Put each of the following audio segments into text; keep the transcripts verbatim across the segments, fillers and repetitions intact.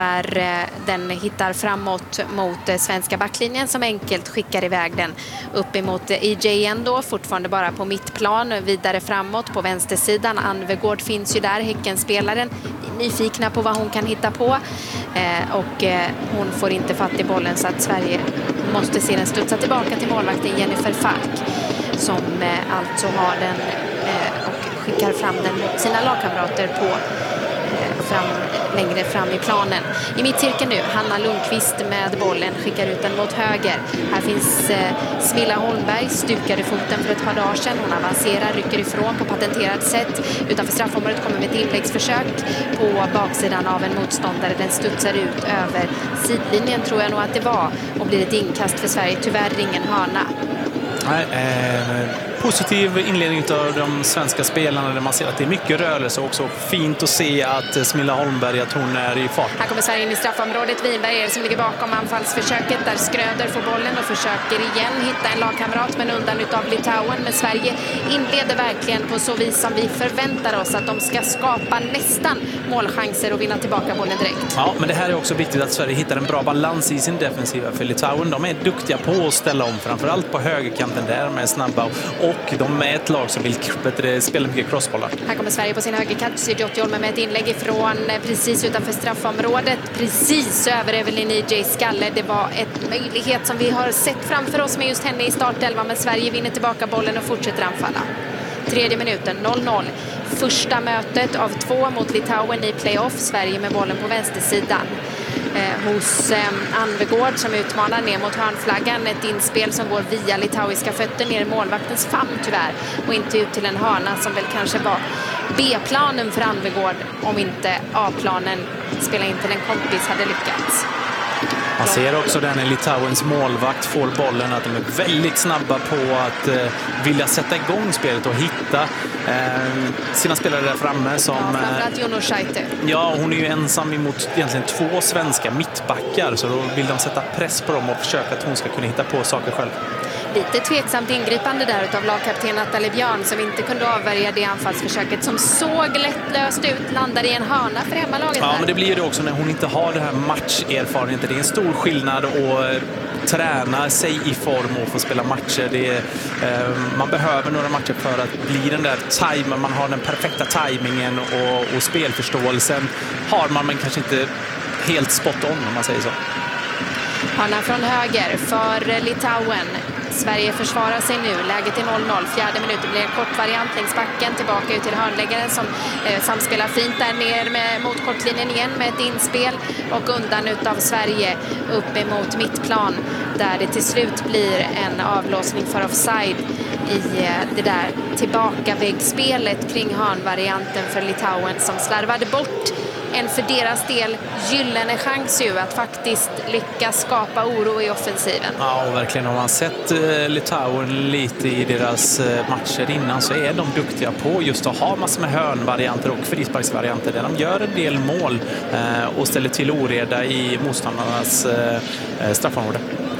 Där den hittar framåt mot svenska backlinjen som enkelt skickar iväg den upp emot E J ändå, fortfarande bara på mittplan, vidare framåt på vänstersidan. Anvegård finns ju där, Häckenspelaren, nyfikna på vad hon kan hitta på eh, och eh, hon får inte fatt i bollen så att Sverige måste se den studsa tillbaka till målvakten Jennifer Falk som eh, alltså har den eh, och skickar fram den mot sina lagkamrater på Fram, längre fram i planen. I mittcirkeln nu, Hanna Lundqvist med bollen skickar ut den mot höger. Här finns eh, Smilla Holmberg, stukade foten för ett par dagar sedan. Hon avancerar, rycker ifrån på patenterat sätt. Utanför straffområdet kommer med ett inläggsförsök på baksidan av en motståndare. Den studsar ut över sidlinjen tror jag nog att det var och blir ett inkast för Sverige. Tyvärr ingen hörna. Nej, eh, positiv inledning av de svenska spelarna där man ser att det är mycket rörelse också. Fint att se att Smilla Holmberg, att hon är i fart. Här kommer Sverige in i straffområdet. Winberg är det som ligger bakom anfallsförsöket där Skröder får bollen och försöker igen hitta en lagkamrat men undan utav Litauen. Men Sverige inleder verkligen på så vis som vi förväntar oss att de ska skapa nästan målchanser och vinna tillbaka bollen direkt. Ja, men det här är också viktigt att Sverige hittar en bra balans i sin defensiva för Litauen. De är duktiga på att ställa om, framförallt på högerkanten där med snabba och de är ett lag som vill spela mycket crossbollar. Här kommer Sverige på sin högerkant. Sydjotjolme med ett inlägg ifrån precis utanför straffområdet. Precis över Evelyn E J skalle. Det var en möjlighet som vi har sett framför oss med just henne i startelva. Men Sverige vinner tillbaka bollen och fortsätter anfalla. Tredje minuten, noll noll. Första mötet av två mot Litauen i playoff. Sverige med bollen på vänstersidan. Eh, hos eh, Anvegård som utmanar ner mot hörnflaggan. Ett inspel som går via litauiska fötter ner i målvaktens famn tyvärr. Och inte ut till en hörna som väl kanske var B-planen för Anvegård om inte A-planen spela in till en kompis hade lyckats. Man ser också den när Litauens målvakt får bollen att de är väldigt snabba på att eh, vilja sätta igång spelet och hitta eh, sina spelare där framme. Som, ja, framförallt Jono Scheite. Ja, hon är ju ensam emot egentligen två svenska mittbackar så då vill de sätta press på dem och försöka att hon ska kunna hitta på saker själv. Lite tveksamt ingripande där utav lagkapten Nathalie Björn som inte kunde avvärja det anfallsförsöket som såg lättlöst ut, landade i en hörna för hemmalaget. Ja, där. men det blir ju det också när hon inte har det här matcherfarenheten. Det är en stor skillnad att träna sig i form och få spela matcher. Det är, eh, man behöver några matcher för att bli den där timer. Man har den perfekta tajmingen och, och spelförståelsen har man men kanske inte helt spot on om man säger så. Hörna från höger för Litauen. Sverige försvarar sig nu. Läget är noll noll. Fjärde minuten blir en kort variant längs backen. Tillbaka ut till hörnläggaren som eh, samspelar fint där ner med, mot kortlinjen igen med ett inspel. Och undan utav Sverige upp emot mittplan. Där det till slut blir en avlåsning för offside i eh, det där tillbakaväggspelet kring hörnvarianten för Litauen som slarvade bort en för deras del gyllene chans ju att faktiskt lyckas skapa oro i offensiven. Ja, och verkligen har man sett eh, Litauen lite i deras eh, matcher innan så är de duktiga på just att ha massor med hörnvarianter och frisparksvarianter där de gör en del mål eh, och ställer till oreda i motståndarnas eh, straffområde.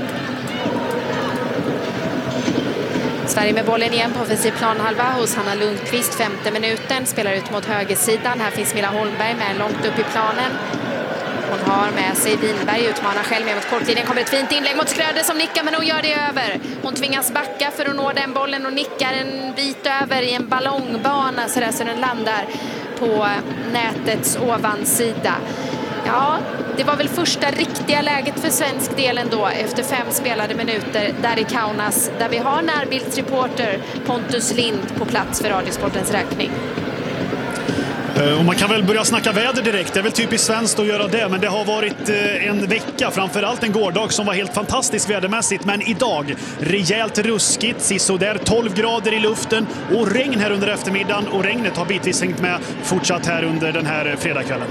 Sverige med bollen igen på offensiv planhalva hos Hanna Lundqvist. Femte minuten, spelar ut mot högersidan. Här finns Smilla Holmberg med långt upp i planen. Hon har med sig Winberg, utmanar själv med mot kortlinjen. Kommer ett fint inlägg mot Skröder som nickar men hon gör det över. Hon tvingas backa för att nå den bollen och nickar en bit över i en ballongbana så där så den landar på nätets ovansida. Ja, det var väl första riktiga läget för svensk del ändå efter fem spelade minuter där i Kaunas där vi har närbildsreporter Pontus Lind på plats för Radiosportens räkning. Och man kan väl börja snacka väder direkt. Det är väl typiskt svenskt att göra det. Men det har varit en vecka, framförallt en gårdag som var helt fantastisk vädermässigt. Men idag, rejält ruskigt. Sisådär tolv grader i luften och regn här under eftermiddagen. Och regnet har bitvis hängt med fortsatt här under den här fredagskvällen.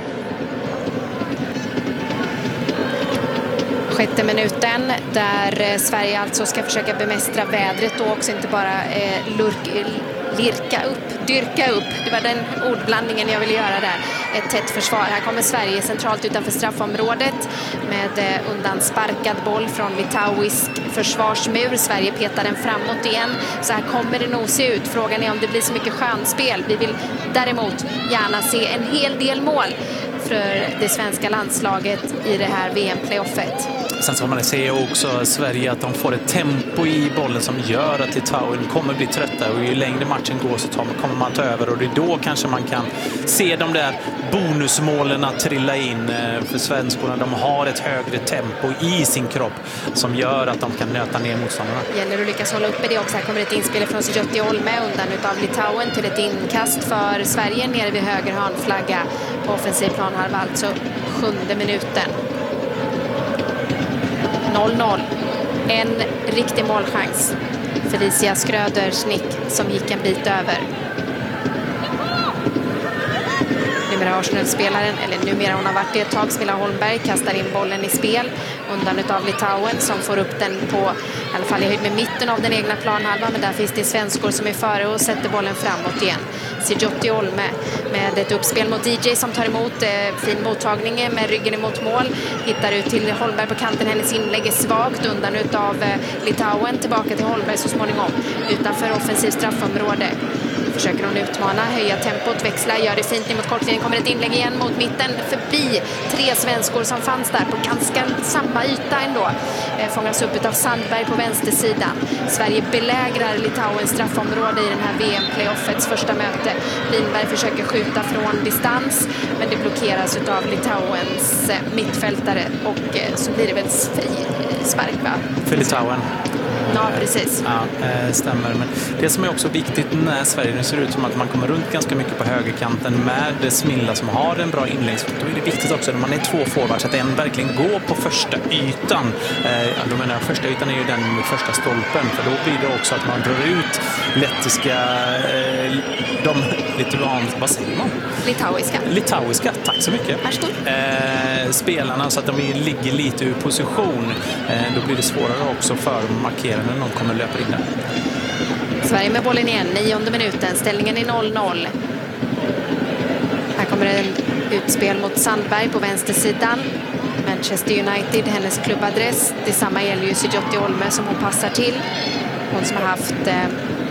Sjätte minuten där Sverige alltså ska försöka bemästra vädret och också inte bara eh, lurk, lirka upp, dyrka upp. Det var den ordblandningen jag ville göra där. Ett tätt försvar. Här kommer Sverige centralt utanför straffområdet med eh, undan sparkad boll från litauisk försvarsmur. Sverige petar den framåt igen. Så här kommer det nog se ut. Frågan är om det blir så mycket skönspel. Vi vill däremot gärna se en hel del mål för det svenska landslaget i det här V M-playoffet. Sen så får man se också Sverige att de får ett tempo i bollen som gör att Litauen kommer bli trötta, och ju längre matchen går så tar, kommer man ta över, och det är då kanske man kan se de där bonusmålen att trilla in för svenskorna. De har ett högre tempo i sin kropp som gör att de kan nöta ner motståndarna. Gäller att lyckas hålla uppe det också. Här kommer ett inspel från Sijotti Olme undan utav Litauen till ett inkast för Sverige nere vid höger hörnflagga på offensiv planhalva, alltså sjunde minuten. noll noll. En riktig målchans. Felicia Skröders nick som gick en bit över. Numera Arsenal-spelaren, eller numera hon har varit det ett tag, Smilla Holmberg kastar in bollen i spel undan utav Litauen som får upp den på, i alla fall i höjd med mitten av den egna planhalvan, men där finns det svenskor som är före och sätter bollen framåt igen. Sijotti Olme med ett uppspel mot D J som tar emot, eh, fin mottagning med ryggen emot mål, hittar ut till Holmberg på kanten, hennes inlägg är svagt undan utav eh, Litauen, tillbaka till Holmberg så småningom utanför offensiv straffområde. Försöker hon utmana, höja tempot, växla, gör det fint in mot kortlinjen, kommer ett inlägg igen mot mitten, förbi tre svenskor som fanns där på ganska samma yta ändå. Eh, fångas upp av Sandberg på vänstersidan. Sverige belägrar Litauens straffområde i den här V M-playoffets första möte. Lindberg försöker skjuta från distans, men det blockeras av Litauens eh, mittfältare, och eh, så blir det väl fri eh, spark, va? För Litauen. Ja, precis. Ja, stämmer. Men det som är också viktigt när Sverige, det ser ut som att man kommer runt ganska mycket på högerkanten med Smilla som har en bra inläggsfot. Då är det viktigt också när man är två forwards att en verkligen går på första ytan. Eh, då menar jag, första ytan är ju den med första stolpen, för då blir det också att man drar ut lettiska, eh, de lituan, vad säger man? Litauiska. Litauiska, tack så mycket. Eh, spelarna så att de ligger lite ur position. Eh, då blir det svårare också för markera när någon kommer löpa in där. Sverige med bollen igen, nionde minuten. Ställningen är noll noll. Här kommer en utspel mot Sandberg på vänstersidan. Manchester United, hennes klubbadress. Detsamma gäller ju Sijotti Olme som hon passar till. Hon som har haft eh,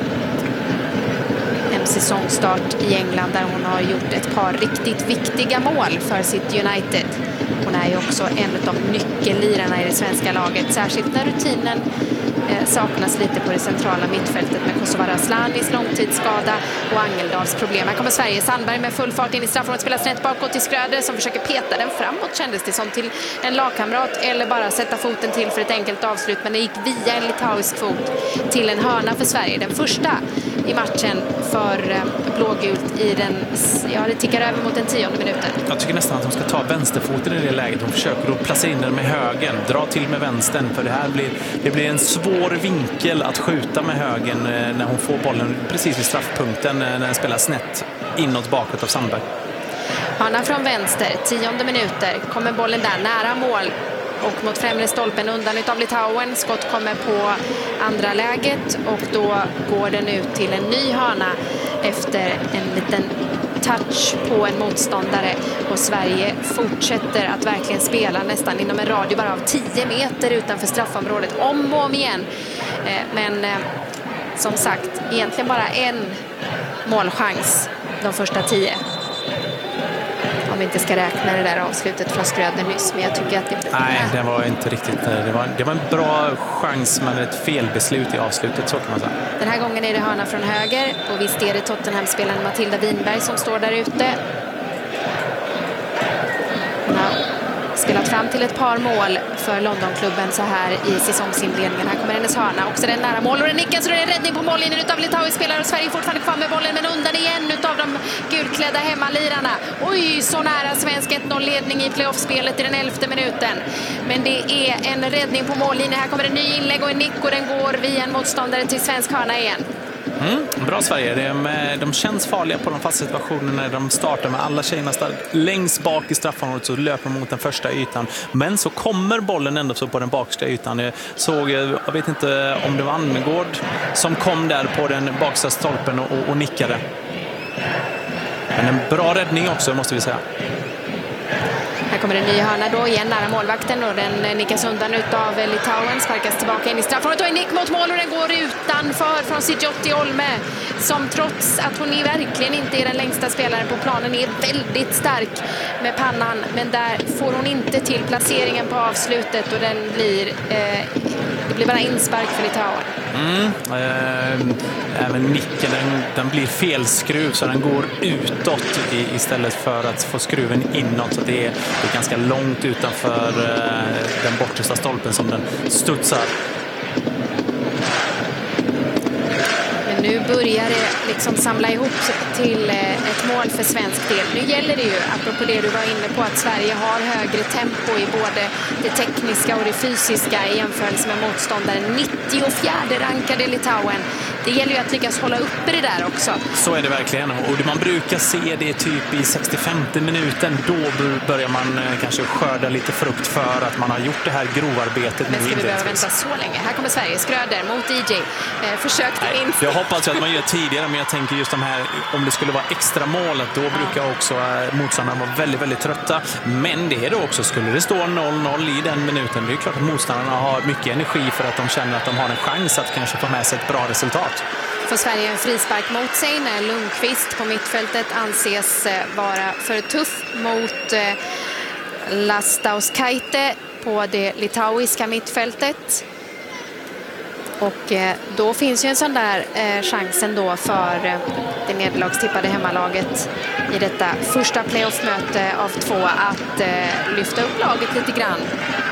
en säsongstart i England där hon har gjort ett par riktigt viktiga mål för sitt United. Hon är ju också en av nyckellirarna i det svenska laget, särskilt när rutinen eh, saknas lite på det centrala mittfältet med Kosovare Aslanis långtidsskada och Angeldals problem. Här kommer Sverige, Sandberg med full fart in i straffområdet, spelar snett bakåt till Skröder som försöker peta den framåt, kändes det som, till en lagkamrat eller bara sätta foten till för ett enkelt avslut, men det gick via en litauisk fot till en hörna för Sverige. Den första i matchen för eh, blågult i den, ja, det tickar över mot den tionde minuten. Jag tycker nästan att de ska ta vänsterfoten i det läget. De försöker att placera in den med högen, dra till med vänstern, för det här blir, det blir en svår vinkel att skjuta med högen när hon får bollen precis vid straffpunkten när den spelar snett inåt bakåt av Sandberg. Hörna från vänster, tionde minuter, kommer bollen där nära mål och mot främre stolpen undan utav Litauen. Skott kommer på andra läget och då går den ut till en ny hörna efter en liten touch på en motståndare, och Sverige fortsätter att verkligen spela nästan inom en radie bara av tio meter utanför straffområdet om och om igen. Men som sagt, egentligen bara en målchans de första tio. Om vi inte ska räkna det där avslutet från Skröder nyss, men jag tycker att det... Nej, det var inte riktigt... Det var, det var en bra chans, men ett felbeslut i avslutet, så kan man säga. Den här gången är det hörna från höger, och visst är det Tottenham-spelaren Matilda Winberg som står där ute. Hon har spelat fram till ett par mål för Londonklubben så här i säsongsinledningen. Här kommer hennes hörna, också den nära mål, och den nicken, så det är en räddning på mållinjen utav litauisk spelare, och Sverige är fortfarande kvar med bollen, men undan igen utav de gulklädda hemmalirarna. Oj, så nära svensk ett noll-ledning i playoffspelet i den elfte minuten. Men det är en räddning på mållinjen. Här kommer en ny inlägg och en nick, och den går via en motståndare till svensk hörna igen. Mm, bra Sverige. De, de känns farliga på de fasta situationerna när de startar med alla tjejerna längst bak i straffområdet, så löper mot den första ytan. Men så kommer bollen ändå så på den baksta ytan. Jag såg, jag vet inte om det var Anmegård som kom där på den baksta stolpen och, och, och nickade. Men en bra räddning också, måste vi säga. Här kommer en ny hörna då igen nära målvakten och den nickas undan utav Litauen, sparkas tillbaka in i straffområdet och en nick mot mål och den går utanför från Sijotti Olme som trots att hon är verkligen inte är den längsta spelaren på planen är väldigt stark med pannan, men där får hon inte till placeringen på avslutet och den blir eh, det blir bara inspark för Litauen. Mm, eh, även nicken den, den blir felskruv så den går utåt i, istället för att få skruven inåt, så det är, det är ganska långt utanför eh, den bortersta stolpen som den studsar. Men nu börjar det liksom samla ihop till ett mål för svensk del. Nu gäller det ju, apropå det du var inne på, att Sverige har högre tempo i både det tekniska och det fysiska i jämförelse med motståndaren. nittiofjärde rankade Litauen. Det gäller ju att lyckas hålla uppe det där också. Så är det verkligen. Och man brukar se det typ i sextiofemte minuten. Då börjar man kanske skörda lite frukt för att man har gjort det här grovarbetet. Men ska vi behöva vänta så länge? Här kommer Sverige. Skröder mot E J. Eh, försökte Nej, minst. jag hoppas att man gör tidigare, men jag tänker just de här, om det skulle vara extra målet, då ja. brukar också motståndarna vara väldigt, väldigt trötta. Men det är det också. Skulle det stå noll noll i den minuten, det är klart att motståndarna har mycket energi för att de känner att de har en chans att kanske få med sig ett bra resultat. Får Sverige en frispark mot sig när Lundqvist på mittfältet anses vara för tuff mot eh, Lastauskaite på det litauiska mittfältet. Och eh, då finns ju en sån där eh, chansen då för eh, det nederlagstippade hemmalaget i detta första playoff-möte av två att eh, lyfta upp laget lite grann.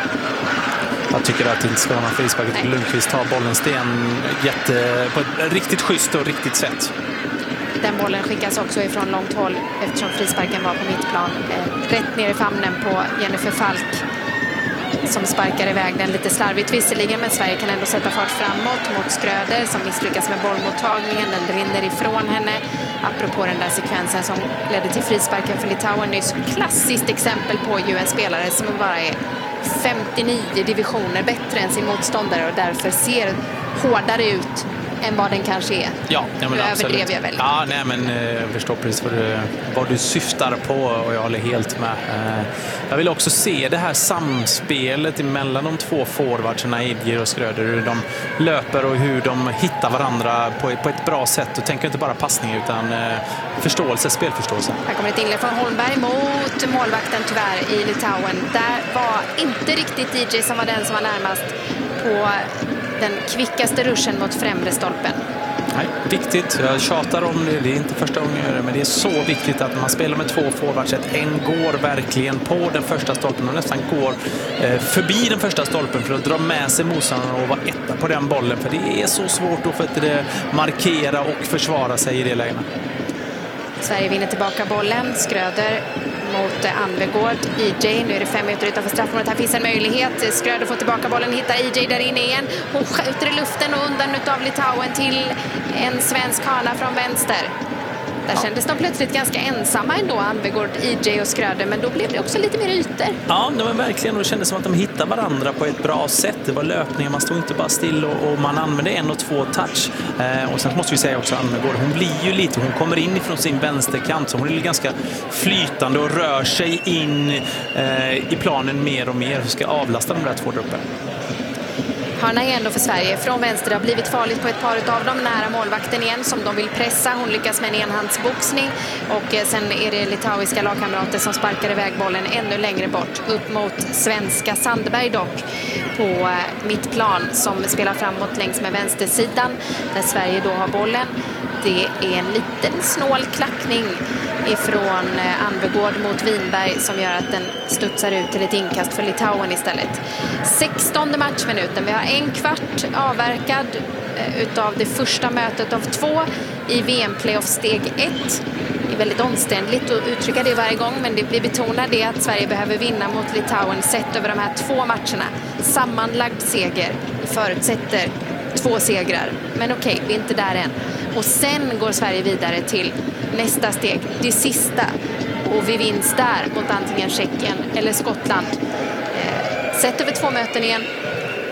Jag tycker att det inte ska vara någon frispark. Lundqvist tar bollen sten jätte, på ett riktigt schysst och riktigt sätt. Den bollen skickas också ifrån långt håll eftersom frisparken var på mittplan. Eh, rätt ner i famnen på Jennifer Falk som sparkar iväg den lite slarvigt visserligen, men Sverige kan ändå sätta fart framåt mot Skröder som misslyckas med bollmottagningen. Den rinner ifrån henne. Apropå den där sekvensen som ledde till frisparken för Litauen nyss. Klassiskt exempel på ju en spelare som bara är femtionio divisioner bättre än sin motståndare och därför ser hårdare ut än vad den kanske är. Ja, ja men nu absolut. överdrev jag väl. Ja, nej, men jag förstår precis vad du, vad du syftar på och jag håller helt med. Jag vill också se det här samspelet mellan de två forwardsarna, Idje och Skröder, hur de löper och hur de hittar varandra på, på ett bra sätt och tänker inte bara passning utan förståelse, spelförståelse. Här kommer ett inlägg från Holmberg mot målvakten tyvärr i Litauen. Där var inte riktigt D J som var den som var närmast på den kvickaste ruschen mot främre stolpen. Nej, viktigt. Jag tjatar om det. Det är inte första gången jag gör det, men det är så viktigt att man spelar med två forwards. En går verkligen på den första stolpen och nästan går eh, förbi den första stolpen för att dra med sig motståndaren och vara etta på den bollen. För det är så svårt då för att det markera och försvara sig i det läget. Sverige vinner tillbaka bollen. Skröder mot Anvegård. E J, nu är det fem minuter utanför straffområdet. Här finns en möjlighet. Skröder får tillbaka bollen, hittar E J där inne igen. Hon skjuter i luften och undan utav Litauen till en svensk hörna från vänster. Där ja. kändes de plötsligt ganska ensamma ändå, Anvegård, E J och Skröder, men då blev det också lite mer ytor. Ja, det var verkligen, och det kändes som att de hittade varandra på ett bra sätt. Det var löpningar, man stod inte bara still och, och man använde en och två touch. Eh, och sen måste vi säga också Anvegård, hon blir ju lite, hon kommer in ifrån sin vänsterkant så hon är ganska flytande och rör sig in eh, i planen mer och mer. Hon ska avlasta de där två där uppe. Hörna är ändå för Sverige från vänster. Det har blivit farligt på ett par av dem nära målvakten igen som de vill pressa. Hon lyckas med en enhandsboxning och sen är det litauiska lagkamrater som sparkar iväg bollen ännu längre bort. Upp mot svenska Sandberg dock på mittplan som spelar framåt längs med vänstersidan där Sverige då har bollen. Det är en liten snål klackning ifrån Anvegård mot Winberg som gör att den studsar ut till ett inkast för Litauen istället. sextonde matchminuten. Vi har en kvart avverkad utav det första mötet av två i V M-playoff steg ett. Det är väldigt omständligt att uttrycka det varje gång, men det blir betonat det att Sverige behöver vinna mot Litauen sett över de här två matcherna. Sammanlagd seger förutsätter två segrar. Men okej, vi är inte där än. Och sen går Sverige vidare till nästa steg, det sista. Och vi vinns där mot antingen Tjeckien eller Skottland. Eh, sett över två möten igen.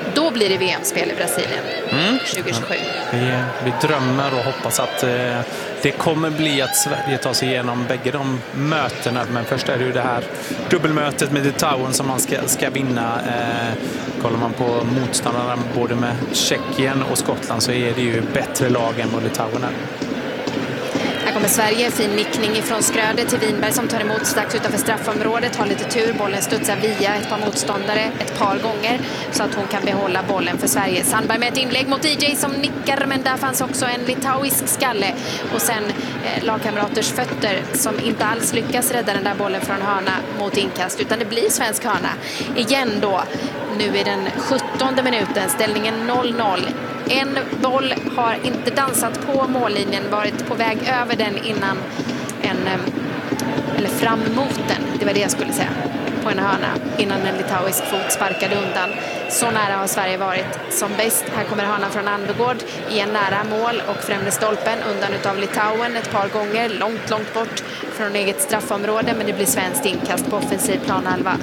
Då blir det V M-spel i Brasilien mm. tjugohundratjugosju. Ja, vi, vi drömmer och hoppas att eh, det kommer bli att Sverige tar sig igenom bägge de mötena. Men först är det ju det här dubbelmötet med Litauen som man ska, ska vinna. Eh, kollar man på motståndarna både med Tjeckien och Skottland så är det ju bättre lag än vad Litauen är. Här kommer Sverige, fin nickning ifrån Skröder till Winberg som tar emot strax utanför straffområdet, har lite tur, bollen studsar via ett par motståndare ett par gånger så att hon kan behålla bollen för Sverige. Sandberg med ett inlägg mot D J som nickar, men där fanns också en litauisk skalle och sen eh, lagkamraters fötter som inte alls lyckas rädda den där bollen från hörna mot inkast, utan det blir svensk hörna igen då. Nu i den sjuttonde minuten, ställningen noll noll. En boll har inte dansat på mållinjen, varit på väg över den innan en, eller fram mot den, det var det jag skulle säga, på en hörna innan en litauisk fot sparkade undan. Så nära har Sverige varit som bäst. Här kommer hörnan från Anvegård igen nära mål och främre stolpen undan utav Litauen ett par gånger, långt, långt bort från eget straffområde, men det blir svenskt inkast på offensiv planhalva.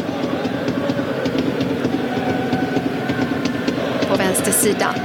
På vänstersidan.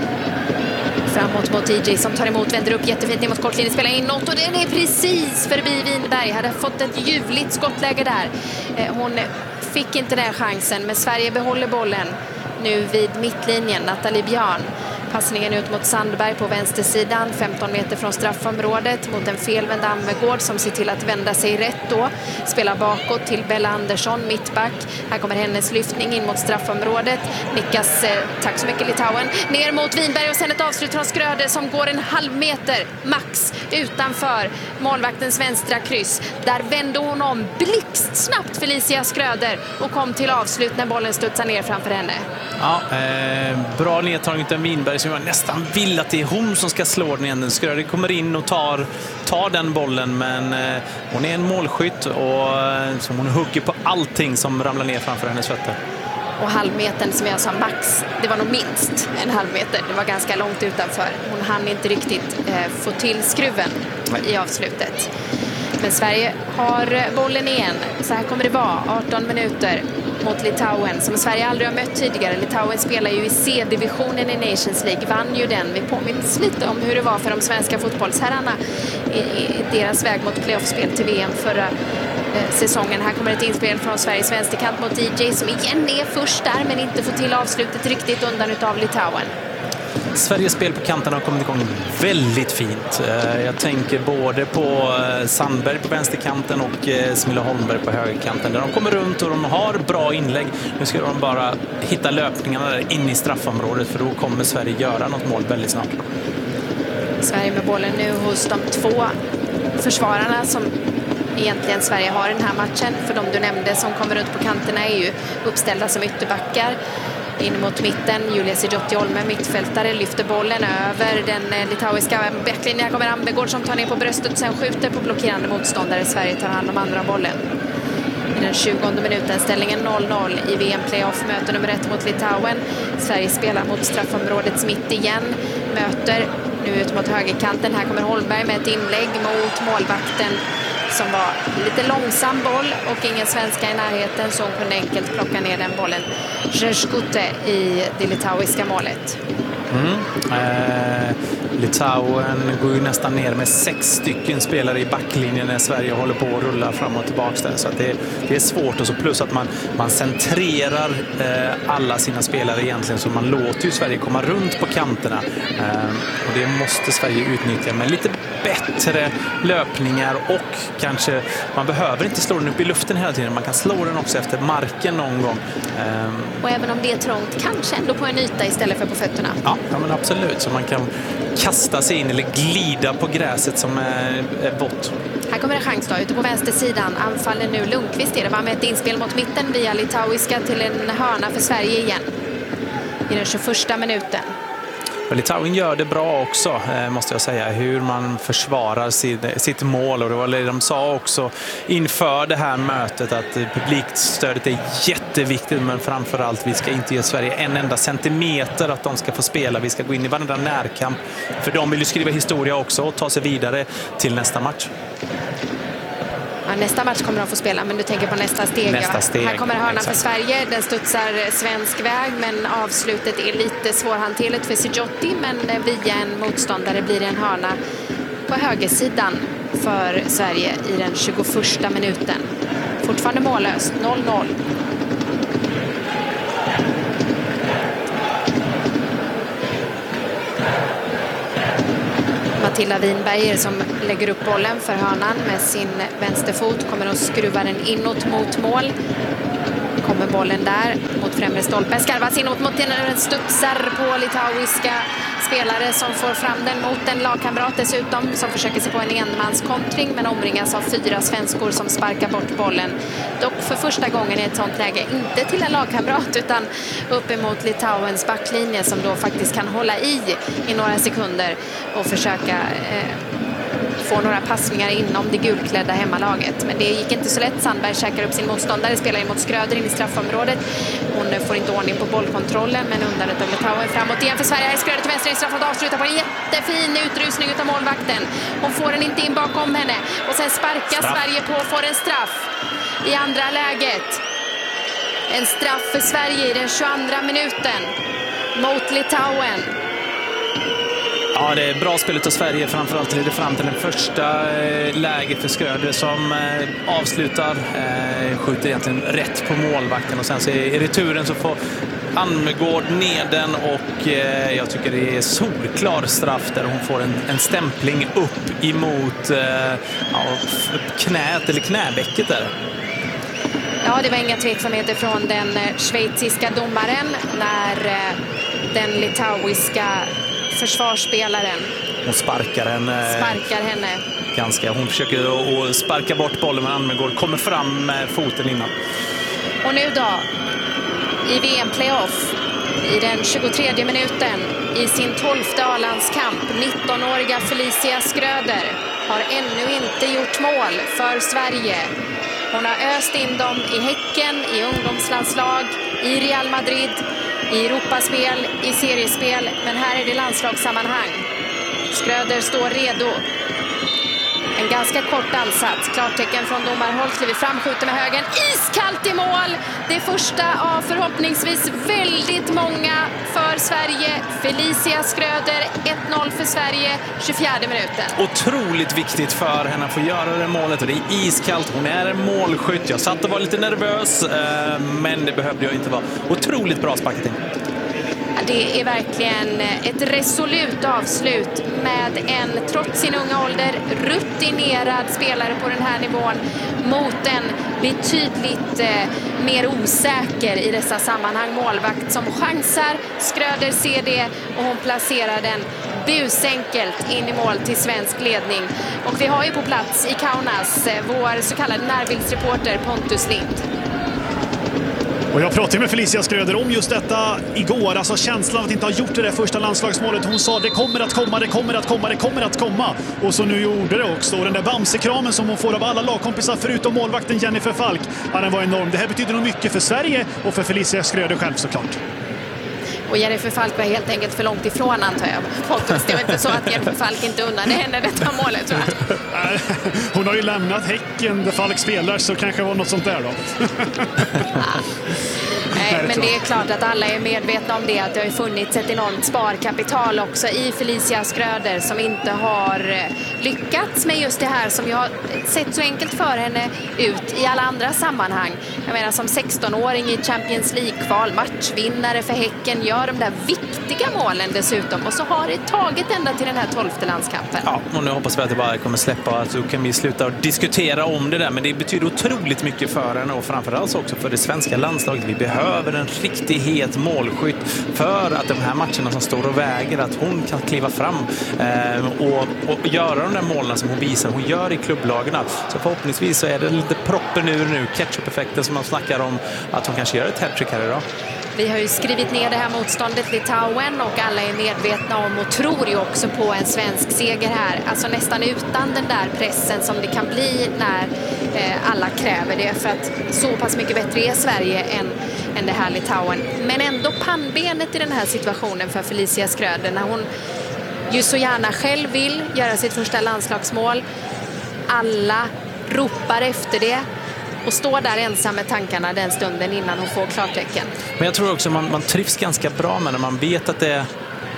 Framåt mot D J som tar emot, vänder upp jättefint ner mot kortlinjen, spelar inåt och den är precis förbi Winberg. Hade fått ett ljuvligt skottläge där. Hon fick inte den chansen, men Sverige behåller bollen nu vid mittlinjen. Nathalie Björn. Passningen ut mot Sandberg på vänstersidan, femton meter från straffområdet mot en felvänd Anvegård som ser till att vända sig rätt då. Spelar bakåt till Bella Andersson, mittback. Här kommer hennes lyftning in mot straffområdet. Nickas, eh, tack så mycket Litauen, ner mot Winberg och sen ett avslut från Skröder som går en halv meter max utanför målvaktens vänstra kryss. Där vände hon om blixtsnabbt Felicia Skröder och kom till avslut när bollen studsar ner framför henne. Ja, eh, bra nedtagning av Winberg som jag nästan vill att det är hon som ska slå den igen. Skröder kommer in och tar, tar den bollen, men eh, hon är en målskytt och eh, som hon hugger på allting som ramlar ner framför hennes fötter. Och halvmetern som jag sa max, det var nog minst en halvmeter. Det var ganska långt utanför. Hon hann inte riktigt eh, få till skruven Nej. i avslutet. Men Sverige har bollen igen. Så här kommer det vara, arton minuter mot Litauen som Sverige aldrig har mött tidigare. Litauen spelar ju i C-divisionen i Nations League, vann ju den. Vi påminns lite om hur det var för de svenska fotbollsherrarna i, i deras väg mot playoffspel till V M förra eh, säsongen. Här kommer ett inspel från Sveriges vänsterkant mot D J som igen är först där men inte får till avslutet riktigt undan utav Litauen. Sveriges spel på kanterna har kommit igång väldigt fint. Jag tänker både på Sandberg på vänsterkanten och Smilla Holmberg på högerkanten. Där de kommer runt och de har bra inlägg. Nu ska de bara hitta löpningarna där in i straffområdet, för då kommer Sverige göra något mål väldigt snart. Sverige med bollen nu hos de två försvararna som egentligen Sverige har i den här matchen. För de du nämnde som kommer runt på kanterna är ju uppställda som ytterbackar. In mot mitten, Julia Sijotti-Olme, mittfältare, lyfter bollen över den litauiska backlinjen. Här kommer Anvegård som tar ner på bröstet, sen skjuter på blockerande motståndare. Sverige tar hand om andra bollen. I den tjugonde minuten, ställningen noll noll i V M-playoff, möter nummer ett mot Litauen. Sverige spelar mot straffområdets mitt igen, möter nu ut mot högerkanten. Här kommer Holmberg med ett inlägg mot målvakten som var lite långsam boll och ingen svenska i närheten, så hon kunde enkelt plocka ner den bollen. Rzeszkute i det litauiska målet. Mm. Eh, Litauen går ju nästan ner med sex stycken spelare i backlinjen när Sverige håller på att rulla fram och tillbaka där. Så att det, det är svårt, och så plus att man, man centrerar eh, alla sina spelare egentligen, så man låter ju Sverige komma runt på kanterna. Eh, och det måste Sverige utnyttja med lite bättre löpningar, och kanske man behöver inte slå den upp i luften hela tiden, man kan slå den också efter marken någon gång. Eh, och även om det är trångt, kanske ändå på en yta istället för på fötterna. Ja, ja men absolut, så man kan kasta sig in eller glida på gräset som är, är bort. Här kommer en chans då, ute på vänstersidan. Anfaller nu Lundqvist, är det var med ett inspel mot mitten via litauiska till en hörna för Sverige igen. I den tjugoförsta minuten. Litauen gör det bra också, måste jag säga, hur man försvarar sitt, sitt mål, och det var det de sa också inför det här mötet, att publikstödet är jätteviktigt, men framförallt vi ska inte ge Sverige en enda centimeter att de ska få spela, vi ska gå in i varandra närkamp, för de vill ju skriva historia också och ta sig vidare till nästa match. Ja, nästa match kommer de få spela, men du tänker på nästa steg. Nästa steg, här kommer hörnan exakt. för Sverige. Den studsar svensk väg, men avslutet är lite svårhanterligt för Sijotti, men via en motståndare blir det en hörna på högersidan för Sverige i den tjugoförsta minuten. Fortfarande mållöst, noll noll. Matilda Winberger som lägger upp bollen för hörnan med sin vänsterfot kommer att skruva den inåt mot mål. Kommer bollen där mot främre stolpen. Skarvas inåt mot den, studsar på litauiska spelare som får fram den mot en lagkamrat dessutom, som försöker sig på en enmanskontring, men omringas av fyra svenskor som sparkar bort bollen. Dock för första gången i ett sånt läge, inte till en lagkamrat utan uppemot Litauens backlinje, som då faktiskt kan hålla i i några sekunder och försöka eh, få några passningar inom det gulklädda hemmalaget. Men det gick inte så lätt. Sandberg käkar upp sin motståndare, spelar in mot Skröder in i straffområdet. Hon får inte ordning på bollkontrollen, men undanrätt av Litauen framåt igen för Sverige. Skröder till vänster i straffområdet, avslutar på en jättefin utrusning av målvakten. Hon får den inte in bakom henne och sen sparkar straff. Sverige på, får en straff i andra läget. En straff för Sverige i den tjugoandra minuten mot Litauen. Ja, det är bra spelet av Sverige. Framförallt leder fram till den första eh, läget för Skröder som eh, avslutar. Eh, skjuter egentligen rätt på målvakten. Och sen så i returen så får Almegård ner den. Och eh, jag tycker det är solklar straff där hon får en, en stämpling upp emot eh, ja, knät eller knäbäcket där. Ja, det var inga tveksamheter från den schweiziska domaren när eh, den litauiska försvarsspelaren hon sparkar henne. Sparkar henne. Ganska. Hon försöker att sparka bort bollen, men Almegård kommer fram med foten innan. Och nu då, i V M-playoff, i den tjugotredje minuten, i sin tolfte A-landskamp, nittonåriga Felicia Skröder har ännu inte gjort mål för Sverige. Hon har öst in dem i Häcken, i ungdomslandslag, i Real Madrid, i Europaspel, i seriespel, men här är det landslagssammanhang. Skröder står redo. En ganska kort ansats. Klartecken från domarhåll. Kliver fram, skjuter med högen. Iskallt i mål! Det första av förhoppningsvis väldigt många för Sverige. Felicia Skröder, ett noll för Sverige, tjugofjärde minuten. Otroligt viktigt för henne att få göra det målet. Och det är iskallt. Hon är en målskytt. Jag satt och var lite nervös, men det behövde jag inte vara. Otroligt bra sparkat in. Det är verkligen ett resolut avslut med en, trots sin unga ålder, rutinerad spelare på den här nivån mot en betydligt eh, mer osäker i dessa sammanhang målvakt som chansar. Skröder ser det och hon placerar den busenkelt in i mål till svensk ledning. Och vi har ju på plats i Kaunas eh, vår så kallade närbildsreporter Pontus Lind. Och jag pratade med Felicia Skröder om just detta igår, alltså känslan av att inte ha gjort det där första landslagsmålet. Hon sa det kommer att komma, det kommer att komma, det kommer att komma. Och så nu gjorde det också. Och den där bamsekramen som hon får av alla lagkompisar förutom målvakten Jennifer Falk, ja, den var enorm. Det här betyder nog mycket för Sverige och för Felicia Skröder själv såklart. Och Jennifer Falk var helt enkelt för långt ifrån, antar jag. Pontus, det var inte så att Jennifer Falk inte unnade henne detta målet, tror jag. Hon har ju lämnat Häcken där Falk spelar, så kanske var något sånt där då. Ja. Nej, men det är klart att alla är medvetna om det, att det har funnits ett enormt sparkapital också i Felicia Skröder som inte har lyckats med just det här som jag har sett så enkelt för henne ut i alla andra sammanhang. Jag menar som sexton-åring i Champions League-kval, matchvinnare för Häcken, gör de där viktiga målen dessutom, och så har det tagit ända till den här tolfte landskampen. Ja, och nu hoppas vi att det bara kommer släppa och att så kan vi sluta diskutera om det där, men det betyder otroligt mycket för henne och framförallt också för det svenska landslaget. Vi behöver en riktigt het målskytt för att de här matcherna som står och väger, att hon kan kliva fram eh, och, och göra de där målen som hon visar hon gör i klubblagarna. Så förhoppningsvis så är det lite proppen ur nu, ketchup-effekten som man snackar om, att hon kanske gör ett hattrick här idag. Vi har ju skrivit ner det här motståndet Litauen och alla är medvetna om och tror ju också på en svensk seger här. Alltså nästan utan den där pressen som det kan bli när eh, alla kräver det. För att så pass mycket bättre är Sverige än, än det här Litauen. Men ändå pannbenet i den här situationen för Felicia Skröder när hon ju så gärna själv vill göra sitt första landslagsmål. Alla ropar efter det och står där ensam med tankarna den stunden innan hon får klartecken. Men jag tror också man, man trivs ganska bra med när man vet att det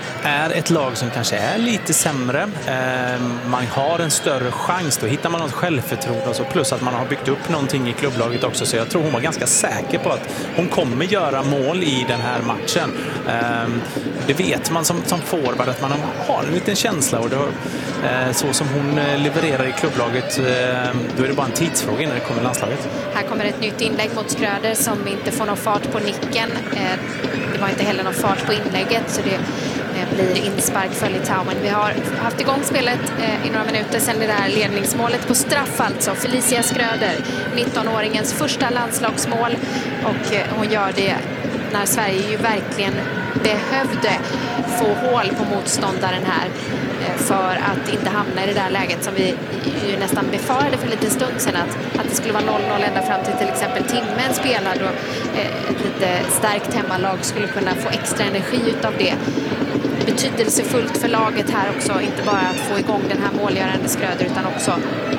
är ett lag som kanske är lite sämre. Eh, man har en större chans. Då hittar man något självförtroende och så. Plus att man har byggt upp någonting i klubblaget också. Så jag tror hon var ganska säker på att hon kommer göra mål i den här matchen. Eh, det vet man som, som forward att man har en liten känsla. Och då, eh, så som hon levererar i klubblaget, eh, då är det bara en tidsfråga innan det kommer landslaget. Här kommer ett nytt inlägg mot Skröder som inte får någon fart på nicken. Eh, det var inte heller någon fart på inlägget, så det blir inspark för Litauen. Vi har haft igång spelet eh, i några minuter sedan det där ledningsmålet på straff alltså. Felicia Skröder, nittonåringens första landslagsmål, och eh, hon gör det när Sverige ju verkligen behövde få hål på motståndaren här eh, för att inte hamna i det där läget som vi ju nästan befarade för lite stund sedan, att, att det skulle vara noll noll ända fram till till exempel timmen spelad, och eh, ett lite starkt hemmalag skulle kunna få extra energi utav det. Betydelsefullt för laget här också, inte bara att få igång den här målgörande Skröder utan också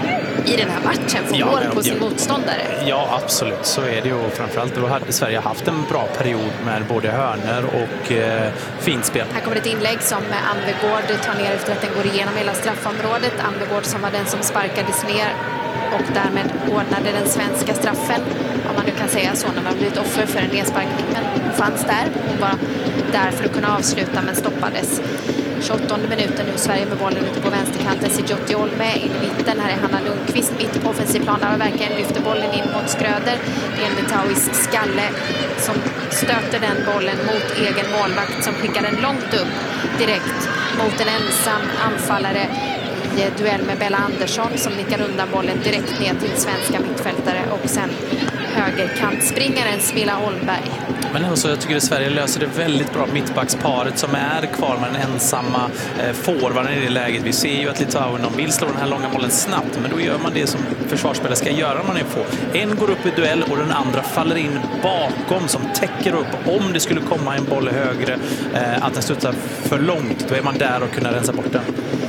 i den här matchen få ja, mål ja, på sin ja. motståndare. Ja, absolut. Så är det ju. Framförallt då hade Sverige haft en bra period med både hörner och eh, fint spel. Här kommer ett inlägg som Anvegård tar ner efter att den går igenom hela straffområdet. Anvegård som var den som sparkades ner och därmed ordnade den svenska straffen, om man nu kan säga så, när man blivit offer för en nedsparkning. Men hon fanns där. Hon var där för att kunna avsluta, men stoppades. tjugoåttonde minuten nu, Sverige med bollen ute på vänsterkanten. Sijotti Olme in i mitten. Här är Hanna Lundqvist mitt på offensivplanen och verkligen lyfter bollen in mot Skröder. Det är en litauisk skalle som stöter den bollen mot egen målvakt som skickar den långt upp direkt mot en ensam anfallare i duell med Bella Andersson som nickar undan bollen direkt ner till svenska mittfältare, och sen högerkantspringaren Smilla Holmberg. Men också, jag tycker att Sverige löser det väldigt bra, mittbacksparet som är kvar med den ensamma eh, forwarden i det läget. Vi ser ju att Litauen, de vill slå den här långa bollen snabbt, men då gör man det som försvarsspelare ska göra när man är få. En går upp i duell och den andra faller in bakom som täcker upp om det skulle komma en boll högre, eh, att den studsar för långt. Då är man där och kunna rensa bort den.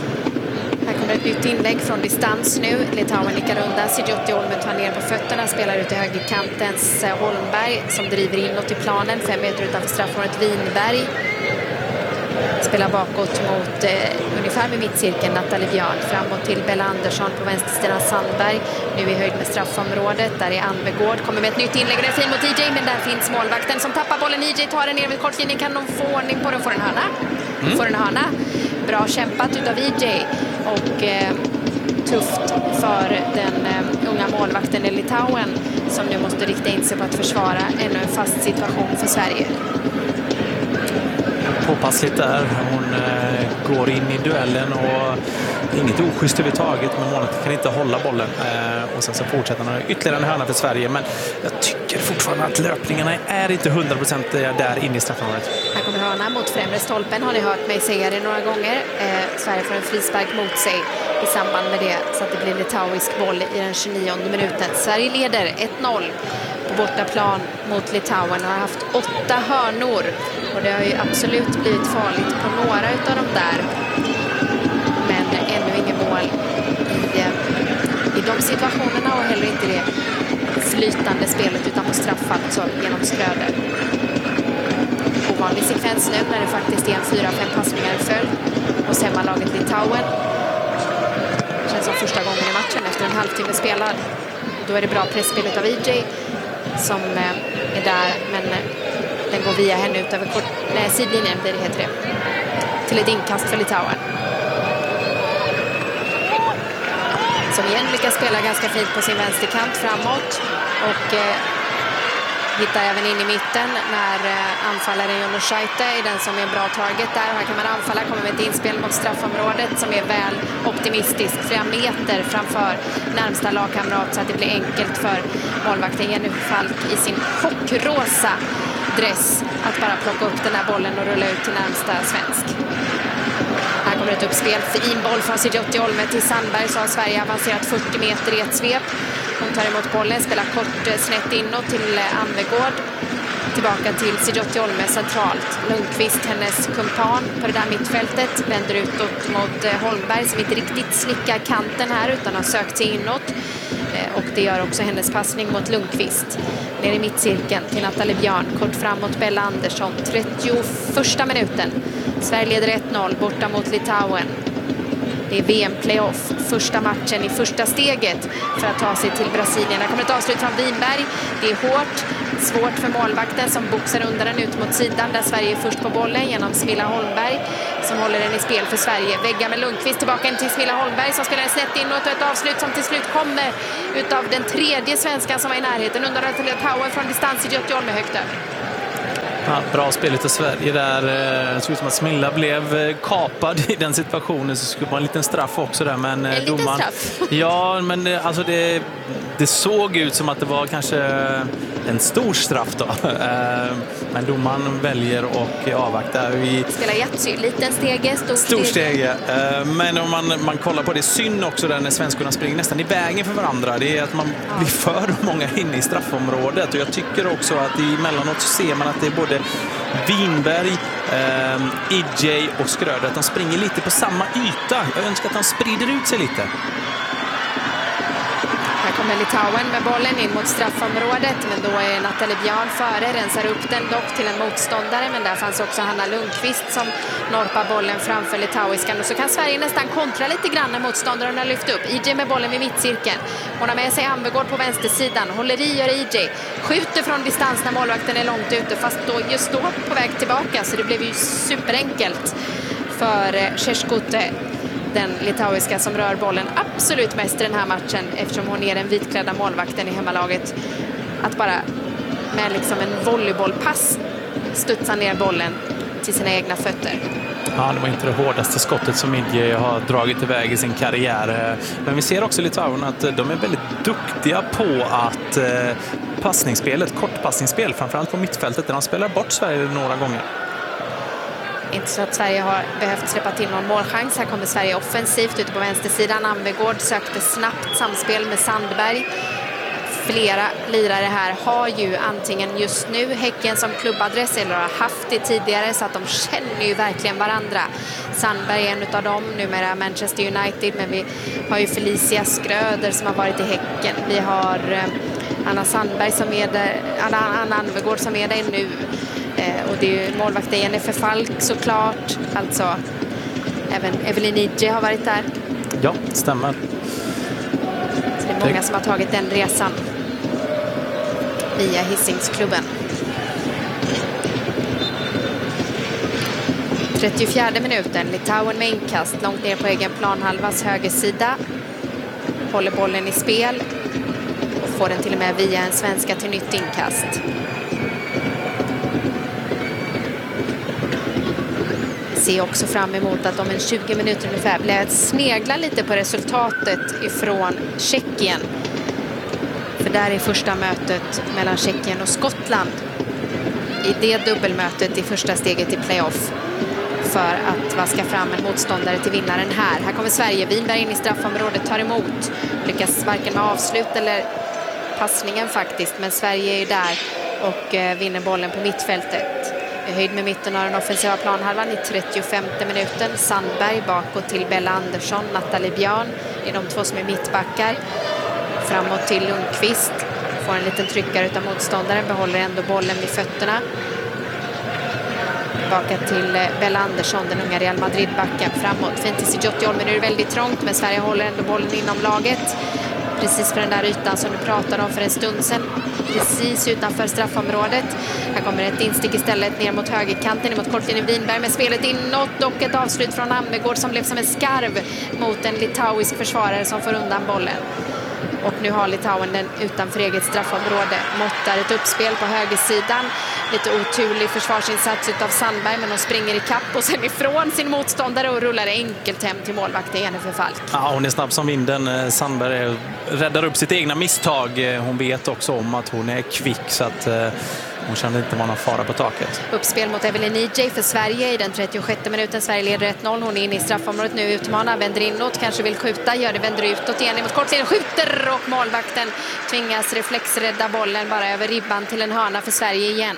Här kommer ett nytt inlägg från distans nu. Litauen nickar undan. Sijotti Olme tar ner på fötterna. Spelar ut i högerkantens Holmberg som driver inåt i planen. Fem meter utanför straffområdet Winberg. Spelar bakåt mot eh, ungefär med mittcirkeln Nathalie Björn. Framåt till Bella Andersson på vänstersidan Sandberg. Nu i höjd med straffområdet. Där är Anvegård. Kommer med ett nytt inlägg. Det är fin mot E J, men där finns målvakten som tappar bollen. E J tar den ner vid kortlinjen. Kan de få ordning på den? Får en hörna. Mm. Får en hörna. Bra kämpat utav E J. Och eh, tufft för den eh, unga målvakten i Litauen som nu måste rikta in sig på att försvara ännu en fast situation för Sverige. Påpassligt där. Hon eh, går in i duellen och inget oschysst överhuvudtaget, men målet kan inte hålla bollen. Eh, och sen så fortsätter man ytterligare en hörna för Sverige, men jag tycker fortfarande att löpningarna är inte hundra procent där inne i straffområdet. Här kommer hörna mot främre stolpen, har ni hört mig säga det några gånger. Eh, Sverige får en frispark mot sig i samband med det, så att det blir litauisk boll i den tjugonionde minuten. Sverige leder ett noll på bortaplan mot Litauen och har haft åtta hörnor. Och det har ju absolut blivit farligt på några utav dem där. Men ännu ingen mål i, i de situationerna, och heller inte det flytande spelet utan på straff alltså genom Skröder. Ovanlig sekvens nu när det faktiskt är en fyra fem passningar i följd hos hemmalaget Litauen. Det känns som första gången i matchen efter en halvtimme spelad. Då är det bra presspel av E J som är där, men den går via henne ut över kort, nej, sidlinjen blir det, heter det, till ett inkast för Litauen. Som igen lyckas spela ganska fint på sin vänsterkant framåt och eh, hittar även in i mitten när eh, anfallaren Jonoshaite är den som är en bra target där. Och här kan man anfalla, kommer med ett inspel mot straffområdet som är väl optimistisk, flera meter framför närmsta lagkamrat, så att det blir enkelt för målvakten Jenny Falk i sin chockrosa dress att bara plocka upp den här bollen och rulla ut till närmsta svensk. Här kommer ett uppspel, fin boll från Sijotti Olme till Sandberg, så har Sverige avancerat fyrtio meter i ett svep. Hon tar emot bollen, spelar kort snett inåt till Anvegård. Tillbaka till Sijotti Olme centralt. Lundqvist, hennes kumpan på det där mittfältet, vänder utåt mot Holmberg som inte riktigt snickar kanten här utan har sökt sig inåt. det gör också hennes passning mot Lundqvist. Ner i mittcirkeln till Nathalie Björn. Kort fram mot Bella Andersson. trettioförsta minuten. Sverige leder ett noll borta mot Litauen. Det är V M-playoff. Första matchen i första steget för att ta sig till Brasilien. Här kommer ett avslut från Winberg. Det är hårt. Svårt för målvakten som boxar under den ut mot sidan där Sverige är först på bollen genom Smilla Holmberg som håller den i spel för Sverige. Väggar med Lundqvist tillbaka in till Smilla Holmberg som spelar snett in och ett avslut som till slut kommer utav den tredje svenskan som var i närheten. Under till Litauen från distans i Göteborg med högt över. Ja, bra spel till Sverige där. Det såg ut som att Smilla blev kapad i den situationen, så skulle man en liten straff också där. Men en liten domaren, straff? Ja, men alltså det, det såg ut som att det var kanske en stor straff då. Men domaren väljer och avvaktar. Vi spelar Yatzy, liten stege, stor, stor stege. Men om man, man kollar på det, är synd också där när svenskarna springer nästan i vägen för varandra. Det är att man ja. blir för många inne i straffområdet. Och jag tycker också att emellanåt så ser man att det är både Winberg, eh, E J och Skröder, att de springer lite på samma yta. Jag önskar att de sprider ut sig lite. Här kommer Litauen med bollen in mot straffområdet, men då är Nathalie Björn före, rensar upp den dock till en motståndare, men där fanns också Hanna Lundqvist som norpar bollen framför litauiskan. Och så kan Sverige nästan kontra lite grann när motståndaren har lyft upp. E J med bollen vid mittcirkeln. Hon har med sig Anvegård på vänstersidan. Håller i, gör E J. Skjuter från distans när målvakten är långt ute, fast då just då på väg tillbaka, så det blev ju superenkelt för Sherskote, den litauiska som rör bollen absolut mest i den här matchen, eftersom hon är den vitklädda målvakten i hemmalaget, att bara med liksom en volleybollpass studsa ner bollen till sina egna fötter. Ja, det var inte det hårdaste skottet som Midje har dragit iväg i sin karriär. Men vi ser också Litauen att de är väldigt duktiga på att passningsspelet, kortpassningsspel, framförallt på mittfältet, där de spelar bort Sverige några gånger. Inte så att Sverige har behövt släppa till någon målchans. Här kommer Sverige offensivt ute på vänstersidan. Anvegård sökte snabbt samspel med Sandberg. Flera lirare här har ju antingen just nu Häcken som klubbadress eller har haft det tidigare, så att de känner ju verkligen varandra. Sandberg är en av dem, numera Manchester United, men vi har ju Felicia Skröder som har varit i Häcken. Vi har Anna Sandberg som är där, Anna, Anna Anvegård som är där nu. Eh, och det är ju målvakten Jennifer Falk såklart. Alltså även Evelyn Idje har varit där. Ja, stämmer. Så det är många det... som har tagit den resan via Hisingsklubben. trettiofjärde minuten. Litauen med inkast långt ner på egen planhalvas högersida. Håller bollen i spel och får den till och med via en svenska till nytt inkast. Se också fram emot att om en tjugo minuter ungefär blir att snegla lite på resultatet ifrån Tjeckien. För där är första mötet mellan Tjeckien och Skottland. I det dubbelmötet i första steget i playoff för att vaska fram en motståndare till vinnaren här. Här kommer Sverige. Winberg in i straffområdet, tar emot. Lyckas varken med avslut eller passningen faktiskt. Men Sverige är där och vinner bollen på mittfältet. Höjd med mitten av den offensiva planhalvan i trettiofemte minuten. Sandberg bakåt till Bella Andersson, Nathalie Björn. Det är de två som är mittbackar. Framåt till Lundqvist. Får en liten tryckare utav motståndaren. Behåller ändå bollen vid fötterna. Tillbaka till Bella Andersson, den unga Real Madrid-backen. Framåt. Fint till Sijotiol, men nu är det väldigt trångt. Men Sverige håller ändå bollen inom laget. Precis för den där ytan som du pratade om för en stund sedan. Precis utanför straffområdet. Här kommer ett instick istället ner mot högerkanten, mot kortlinjen Winberg med spelet inåt och ett avslut från Anvegård som blev som en skarv mot en litauisk försvarare som får undan bollen. Och nu har Litauen den utanför eget straffområde. Måttar ett uppspel på högersidan. Lite oturlig försvarsinsats av Sandberg, men de springer i kapp och sen ifrån sin motståndare och rullar enkelt hem till målvakten Jennifer Falk. Ja, hon är snabb som vinden. Sandberg räddar upp sitt egna misstag. Hon vet också om att hon är kvick, så att hon kände inte var någon fara på taket. Uppspel mot Evelyn Idje för Sverige i den trettiosjätte minuten. Sverige leder ett noll. Hon är inne i straffområdet nu, utmanar, vänder inåt, kanske vill skjuta, gör det, vänder utåt igen mot kortlinjen, skjuter och målvakten tvingas reflexrädda bollen bara över ribban till en hörna för Sverige igen.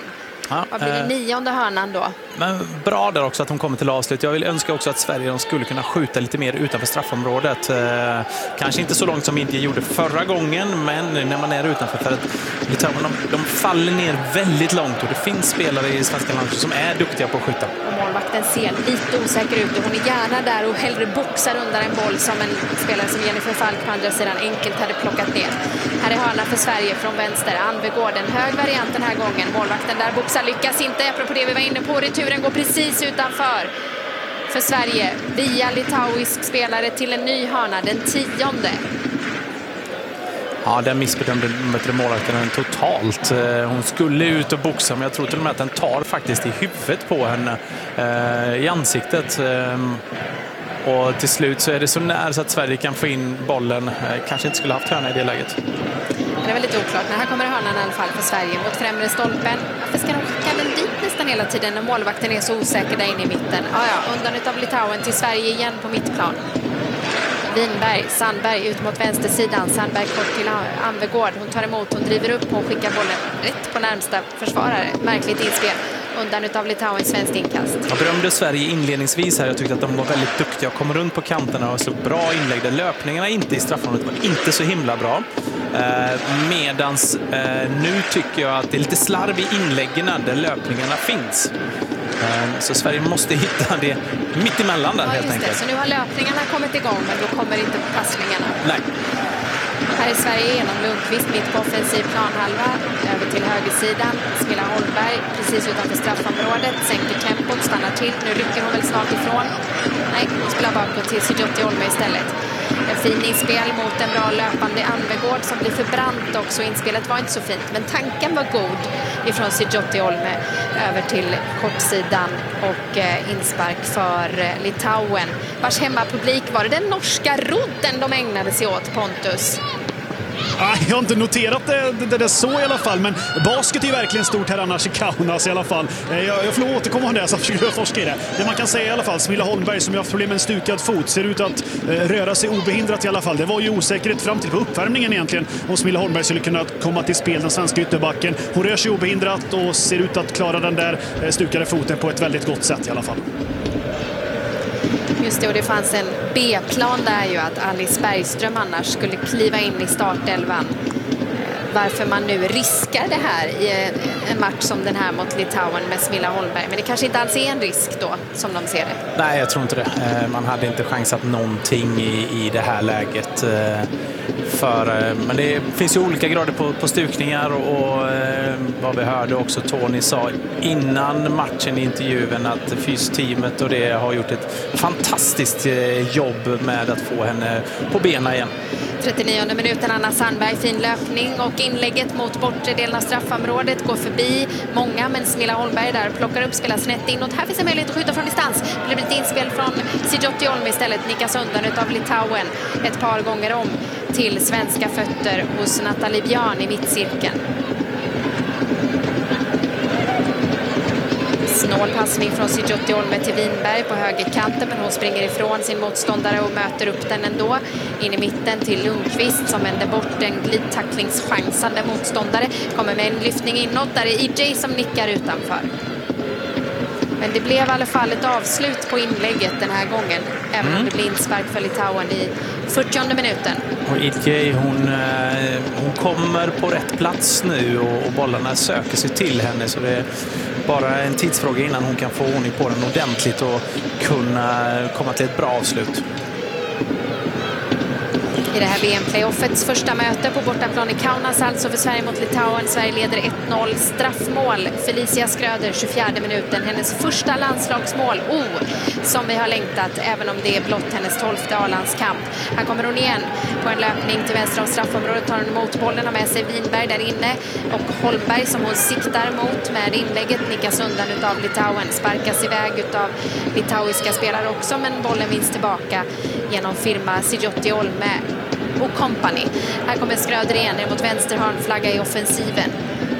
Ja, Vad blir det, eh, nionde hörnan då? Men bra där också att hon kommer till avslut. Jag vill önska också att Sverige de skulle kunna skjuta lite mer utanför straffområdet. Eh, kanske inte så långt som Indien gjorde förra gången, men när man är utanför, för att Litauen, de, de faller ner väldigt långt och det finns spelare i svenska landslaget som är duktiga på att skjuta. Och målvakten ser lite osäker ut och hon är gärna där och hellre boxar undan en boll som en spelare som Jennifer Falk på andra sidan enkelt hade plockat ner. Här är hörna för Sverige från vänster. Anvegård, en hög variant den här gången. Målvakten där boxar, lyckas inte. Apropå det vi var inne på, returen går precis utanför för Sverige. Via litauisk spelare till en ny hörna, den tionde. Ja, den missbedömde målvakten totalt. Hon skulle ut och boxa, men jag tror till och med att den tar faktiskt i huvudet på henne, eh, i ansiktet. Eh, och till slut så är det så nära så att Sverige kan få in bollen. Eh, kanske inte skulle haft hörna i det läget. Det är väldigt oklart. Men här kommer hörnan i alla fall för Sverige mot främre stolpen. Varför ska de skicka den dit nästan hela tiden när målvakten är så osäker där inne i mitten? Ja, ja, undan utav Litauen till Sverige igen på mittplan. Winberg, Sandberg ut mot vänstersidan. Sandberg kort till Anvegård. Hon tar emot, hon driver upp, hon skickar bollen rätt på närmsta försvarare. Märkligt inspel. Undan utav Litauens svenskt inkast. Jag berömde Sverige inledningsvis här. Jag tyckte att de var väldigt duktiga och kom runt på kanterna och så bra inlägg. Där löpningarna inte i straffområdet var inte så himla bra. Eh, medans eh, nu tycker jag att det är lite slarv i inläggen där löpningarna finns. Eh, så Sverige måste hitta det mitt emellan där, ja, helt enkelt. Så nu har löpningarna kommit igång, men då kommer inte passningarna. Nej. Här är Sverige genom Lundqvist mitt på offensiv planhalva. Över till högersidan. Smilla Holmberg precis utanför straffområdet. Sänker tempot, stannar till. Nu rycker hon väl snart ifrån. Nej, hon spelar bakåt till Sijotti Olme istället. En fin inspel mot en bra löpande Anvegård som blir förbrant också. Inspelet var inte så fint, men tanken var god ifrån Sijotti Olme. Över till kortsidan och eh, inspark för eh, Litauen. Vars hemmapublik var det den norska rodden de ägnade sig åt, Pontus. Jag har inte noterat det, det, det så i alla fall, men basket är ju verkligen stort här annars i Kaunas i alla fall. Jag, jag får återkomma om det, så försöker jag forska i det. Det man kan säga i alla fall, Smilla Holmberg som har haft problem med en stukad fot ser ut att eh, röra sig obehindrat i alla fall. Det var ju osäkerhet fram till på uppvärmningen egentligen om Smilla Holmberg skulle kunna komma till spel, den svenska ytterbacken. Hon rör sig obehindrat och ser ut att klara den där eh, stukade foten på ett väldigt gott sätt i alla fall. Just det, och det fanns en B-plan där ju att Alice Bergström annars skulle kliva in i startelvan. Varför man nu riskar det här i en match som den här mot Litauen med Smilla Holmberg. Men det kanske inte alls är en risk då, som de ser det. Nej, jag tror inte det. Man hade inte chansat någonting i, i det här läget. För, men det finns ju olika grader på, på stukningar och, och vad vi hörde också Tony sa innan matchen i intervjun att fysteamet och det har gjort ett fantastiskt jobb med att få henne på benen igen. trettionionde minuten, Anna Sandberg, fin löpning och inlägget mot bortre delen av straffområdet går förbi många, men Smilla Holmberg där plockar upp, spelar snett inåt. Här finns en möjlighet att skjuta från distans. Det blir ett inspel från Sijotti Olme istället, nickas undan utav Litauen ett par gånger om till svenska fötter hos Nathalie Björn i mittcirkeln. Snål passning från Sijotti Olme till Winberg på högerkanten, men hon springer ifrån sin motståndare och möter upp den ändå. In i mitten till Lundqvist som vänder bort en glidtacklingschansande motståndare. Kommer med en lyftning inåt, där är E J som nickar utanför. Men det blev i alla fall ett avslut på inlägget den här gången. Även mm. om det blir inspark för Litauen i fyrtionde minuten. Och E J, hon, hon kommer på rätt plats nu och, och bollarna söker sig till henne. Så det är bara en tidsfråga innan hon kan få ordning på den ordentligt och kunna komma till ett bra avslut. I det här V M-playoffets första möte på bortaplan i Kaunas, alltså för Sverige mot Litauen. Sverige leder ett noll. Straffmål. Felicia Skröder, tjugofjärde minuten. Hennes första landslagsmål. Oh, som vi har längtat, även om det är blott hennes tolfte A-landskamp. Här kommer hon igen på en löpning till vänster om straffområdet. Tar hon emot bollen och med sig Winberg där inne. Och Holmberg som hon siktar mot med inlägget nickas undan utav Litauen. Sparkas iväg utav litauiska spelare också, men bollen vinns tillbaka genom firma Sijotti Olme och company. Här kommer Skröder igen mot vänster hörnflagga i offensiven.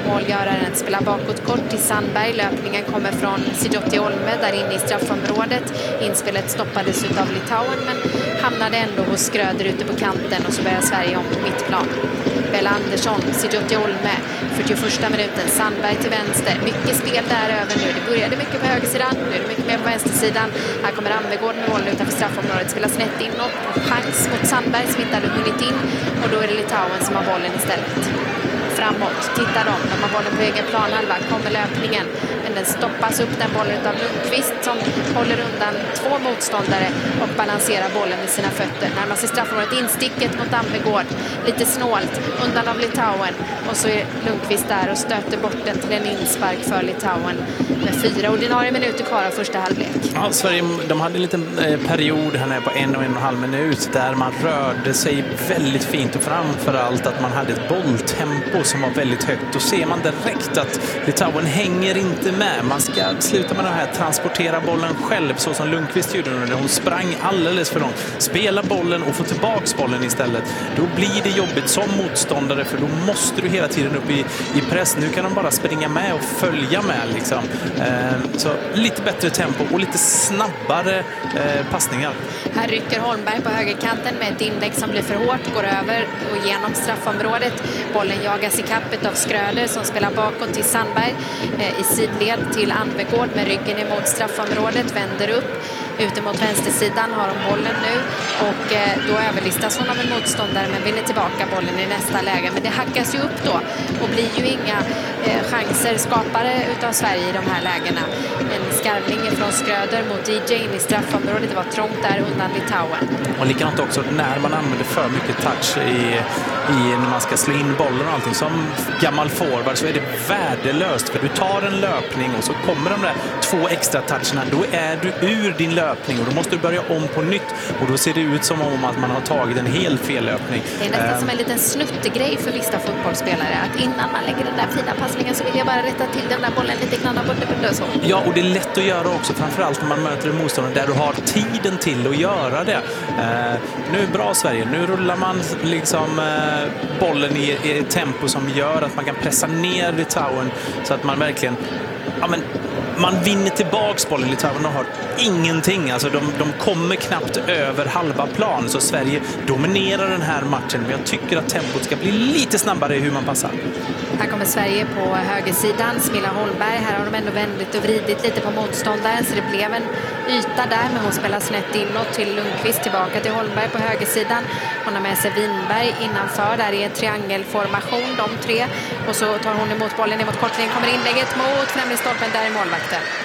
Målgöraren spelar bakåt kort till Sandberg. Löpningen kommer från Sijotti Olme där inne i straffområdet. Inspelet stoppades av Litauen men hamnade ändå hos Skröder ute på kanten och så börjar Sverige om på mittplan. Bella Andersson, Sijotti Olme, fyrtioförsta minuten, Sandberg till vänster. Mycket spel där över nu. Det började mycket på högersidan, nu är det mycket mer på vänstersidan. Här kommer Anvegård med bollen utanför straffområdet. Spelar snett inåt, chans mot Sandberg som inte hade hunnit in. Och då är det Litauen som har bollen istället. Framåt, tittar de, de har bollen på egen planhalva, kommer löpningen. Men den stoppas upp den bollen av Lundqvist som håller undan två motståndare och balanserar bollen med sina fötter. Närmast i straffområdet, insticket mot Anvegård. Lite snålt, undan av Litauen. Och så är Lundqvist där och stöter bort den till en inspark för Litauen. Med fyra ordinarie minuter kvar av första halvlek. Ja, Sverige, de hade en liten period här på en och en och en halv minut där man rörde sig väldigt fint och framförallt att man hade ett bolltempo som var väldigt högt. Då ser man direkt att Litauen hänger inte med. Man ska sluta med det här, transportera bollen själv så som Lundqvist gjorde när hon sprang alldeles för långt. Spela bollen och få tillbaks bollen istället. Då blir det jobbigt som motståndare för då måste du hela tiden upp i, i press. Nu kan de bara springa med och följa med liksom. Eh, så lite bättre tempo och lite snabbare eh, passningar. Här rycker Holmberg på högerkanten med ett inlägg som blir för hårt, går över och genom straffområdet. Bollen jagas i kappet av Skröder som spelar bakåt till Sandberg eh, i sidled till Anvegård med ryggen emot straffområdet, vänder upp. Ute mot vänstersidan har de bollen nu och eh, då överlistas hon av en motståndare men vinner tillbaka bollen i nästa läge. Men det hackas ju upp då och blir ju inga eh, chanser skapare utav Sverige i de här lägena. En skarvning från Skröder mot D J in i straffområdet. Det var trångt där undan Litauen. Och likadant också när man använder för mycket touch i, i när man ska slå in bollen och allting. Som gammal forward så är det värdelöst för du tar en löpning och så kommer de där två extra toucherna. Då är du ur din löpning och då måste du börja om på nytt och då ser det ut som om att man har tagit en helt fel löpning. Det är nästan um, som en liten snuttegrej för vissa fotbollsspelare att innan man lägger den där fina passningen så vill jag bara rätta till den där bollen lite grann och bort och så. Ja, och det är lätt att göra också, framförallt när man möter en motståndare där du har tiden till att göra det. Uh, nu är bra Sverige, nu rullar man liksom uh, bollen i, i ett tempo som gör att man kan pressa ner Litauen så att man verkligen ja, men man vinner tillbaks bollen. Litauen har ingenting. Alltså de, de kommer knappt över halva plan. Så Sverige dominerar den här matchen. Men jag tycker att tempot ska bli lite snabbare i hur man passar. Här kommer Sverige på högersidan. Smilla Holmberg. Här har de ändå vändit och vridit lite på motståndaren. Så det blev en yta där. Men hon spelar snett inåt till Lundqvist. Tillbaka till Holmberg på högersidan. Hon har med sig Winberg innanför. Där är en triangelformation. De tre. Och så tar hon emot bollen emot kortlinjen. Kommer inlägget mot främre stolpen. Där i målvakten.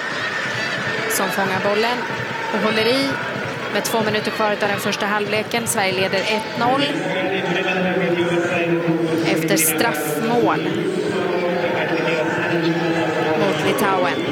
Som fångar bollen och håller i med två minuter kvar av den första halvleken. Sverige leder ett noll efter straffmål mot Litauen.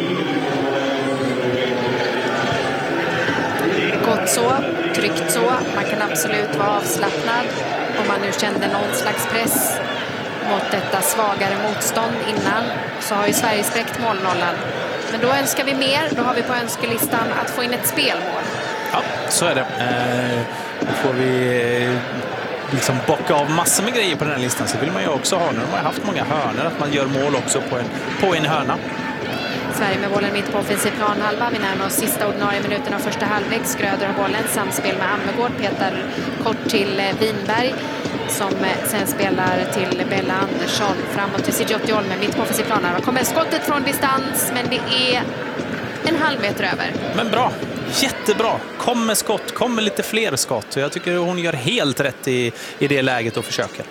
Gott så, tryggt så. Man kan absolut vara avslappnad om man nu kände någon slags press mot detta svagare motstånd innan. Så har ju Sverige spräckt målnollan. Men då önskar vi mer. Då har vi på önskelistan att få in ett spelmål. Ja, så är det. Eh, då får vi liksom bocka av massor med grejer på den här listan. Så vill man ju också ha, när de har haft många hörnor, att man gör mål också på en, på en hörna. Sverige med bollen mitt på offensiv planhalva. Vi närmar oss sista ordinarie minuten av första halvlek. Skröder har bollen. Samspel med Anvegård. Petar kort till Winberg. Som sen spelar till Bella Andersson. Framåt till Sijotti Olme mitt på offensiv planhalva. Kommer skottet från distans. Men det är en halv meter över. Men bra. Jättebra. Kommer skott. Kommer lite fler skott. Jag tycker hon gör helt rätt i, i det läget och försöker.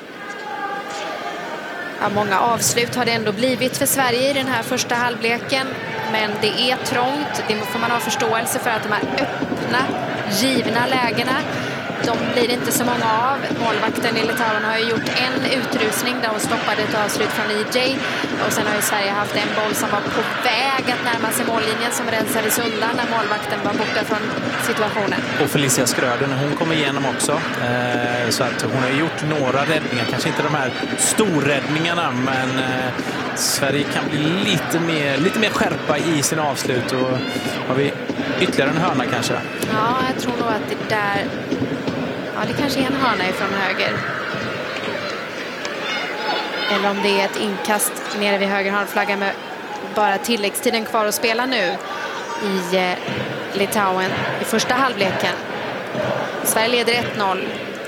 Ja, många avslut har det ändå blivit för Sverige i den här första halvleken. Men det är trångt. Det får man ha förståelse för att de här öppna, givna lägena, de blir inte så många av. Målvakten i Litauen har ju gjort en utrusning där hon stoppade ett avslut från E J. Och sen har ju Sverige haft en boll som var på väg att närma sig mållinjen som rensades undan när målvakten var borta från situationen. Och Felicia Skröder, när hon kom igenom också. Eh, så att hon har gjort några räddningar. Kanske inte de här storräddningarna, men eh, Sverige kan bli lite mer, lite mer skärpa i sina avslut. Och har vi ytterligare en hörna kanske? Ja, jag tror nog att det där... Ja, det kanske är en hörna ifrån höger. eller om det är ett inkast nere vid höger hörnflagga med bara tilläggstiden kvar att spela nu i eh, Litauen i första halvleken. Sverige leder ett noll.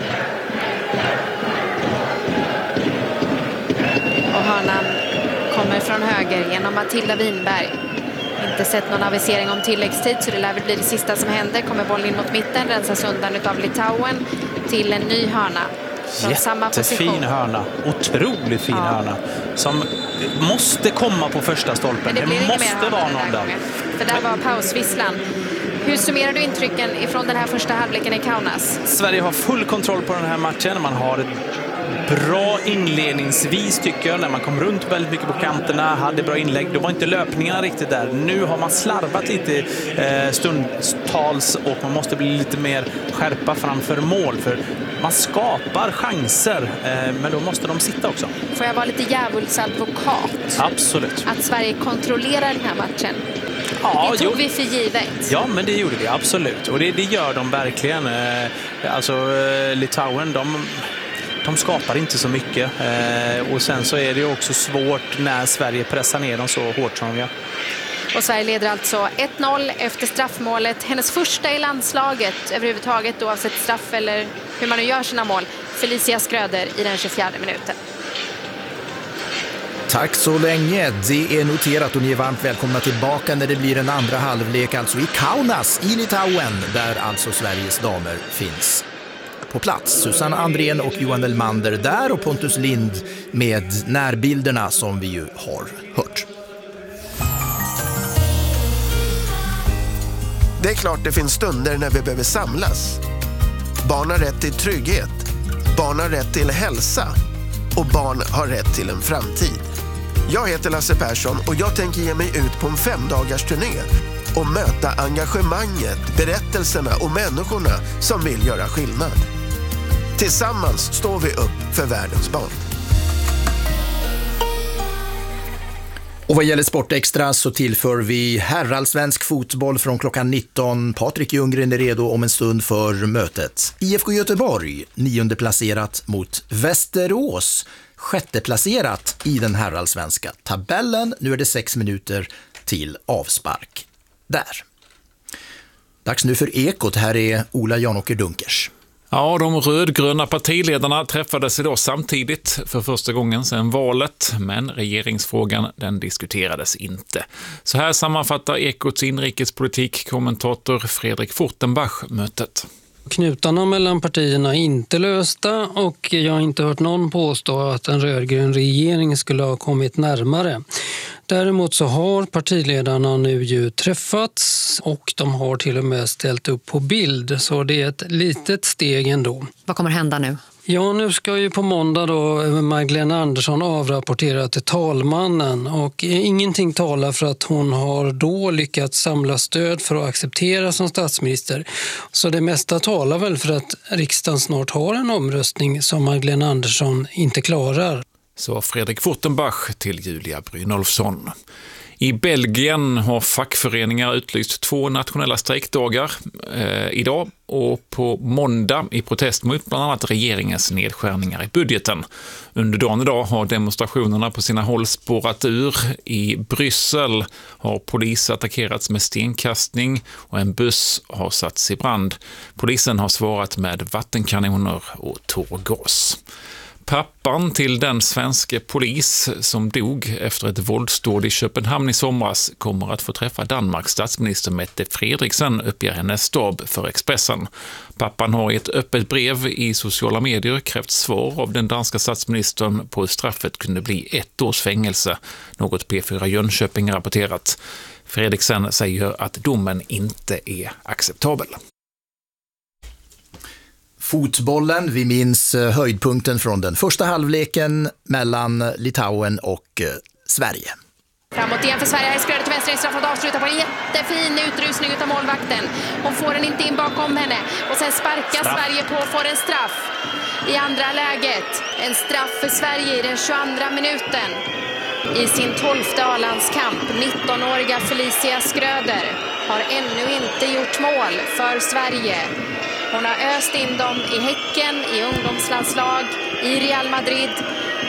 Och hörnan kommer från höger genom Matilda Winberg. Inte sett någon avisering om tilläggstid, så det lär väl bli det sista som händer. Kommer bollen in mot mitten, rensas undan av Litauen till en ny hörna. Från samma position. Jättefin hörna. Otroligt fin ja. hörna. Som måste komma på första stolpen. Men det, det måste vara någon där. Gången. För där var pausvisslan. Hur summerar du intrycken ifrån den här första halvleken i Kaunas? Sverige har full kontroll på den här matchen. Man har ett bra inledningsvis tycker jag, när man kom runt väldigt mycket på kanterna, hade bra inlägg. Det var inte löpningarna riktigt där. Nu har man slarvat lite eh, stundtals och man måste bli lite mer skärpa framför mål, för man skapar chanser, eh, men då måste de sitta också. Får jag vara lite djävulsadvokat? Absolut. Att Sverige kontrollerar den här matchen. Ja, det tog jo. vi för givet. Ja, men det gjorde vi absolut. Och det, det gör de verkligen. Eh, alltså eh, Litauen, de... De skapar inte så mycket eh, och sen så är det ju också svårt när Sverige pressar ner dem så hårt som de gör. Och Sverige leder alltså ett noll efter straffmålet. Hennes första i landslaget överhuvudtaget, oavsett straff eller hur man nu gör sina mål. Felicia Skröder i den tjugofjärde minuten. Tack så länge. Det är noterat och ni är varmt välkomna tillbaka när det blir en andra halvlek, alltså i Kaunas i Litauen, där alltså Sveriges damer finns på plats. Susanne Andrén och Johan Elmander där och Pontus Lind med närbilderna som vi ju har hört. Det är klart det finns stunder när vi behöver samlas. Barn har rätt till trygghet. Barn har rätt till hälsa. Och barn har rätt till en framtid. Jag heter Lasse Persson och jag tänker ge mig ut på en femdagars turné och möta engagemanget, berättelserna och människorna som vill göra skillnad. Tillsammans står vi upp för världens barn. Och vad gäller Sportextra så tillför vi herrallsvensk fotboll från klockan nitton. Patrik Ljunggren är redo om en stund för mötet. I F K Göteborg, nionde placerat mot Västerås, sjätte placerat i den herrallsvenska tabellen. Nu är det sex minuter till avspark där. Dags nu för Ekot. Här är Ola Janåker Dunkers. Ja, de rödgröna partiledarna träffades idag samtidigt för första gången sedan valet, men regeringsfrågan den diskuterades inte. Så här sammanfattar Ekots inrikespolitik-kommentator Fredrik Fortenbach mötet. Knutarna mellan partierna är inte lösta och jag har inte hört någon påstå att en rödgrön regering skulle ha kommit närmare. Däremot så har partiledarna nu ju träffats och de har till och med ställt upp på bild, så det är ett litet steg ändå. Vad kommer hända nu? Ja, nu ska ju på måndag då Magdalena Andersson avrapportera till talmannen och ingenting talar för att hon har då lyckats samla stöd för att acceptera som statsminister. Så det mesta talar väl för att riksdagen snart har en omröstning som Magdalena Andersson inte klarar. Så Fredrik Fortenbach till Julia Brynolfsson. I Belgien har fackföreningar utlyst två nationella strejkdagar eh, idag och på måndag i protest mot bland annat regeringens nedskärningar i budgeten. Under dagen idag har demonstrationerna på sina håll spårat ur. I Bryssel har polis attackerats med stenkastning och en buss har satts i brand. Polisen har svarat med vattenkanoner och tårgas. Pappan till den svenska polis som dog efter ett våldsdåd i Köpenhamn i somras kommer att få träffa Danmarks statsminister Mette Frederiksen, uppger hennes stab för Expressen. Pappan har i ett öppet brev i sociala medier krävt svar av den danska statsministern på hur straffet kunde bli ett års fängelse, något P fyra Jönköping rapporterat. Frederiksen säger att domen inte är acceptabel. Fotbollen, vi minns höjdpunkten från den första halvleken mellan Litauen och Sverige. Framåt igen för Sverige. Skröder till vänster i straffat avsluta på en jättefin utrustning av målvakten. Hon får den inte in bakom henne. Och sen sparkar straff. Sverige på och får en straff i andra läget. En straff för Sverige i den tjugoandra minuten. I sin tolfte A-landskamp, nittonåriga Felicia Skröder har ännu inte gjort mål för Sverige. Hon har öst in dem i Häcken, i ungdomslandslag, i Real Madrid.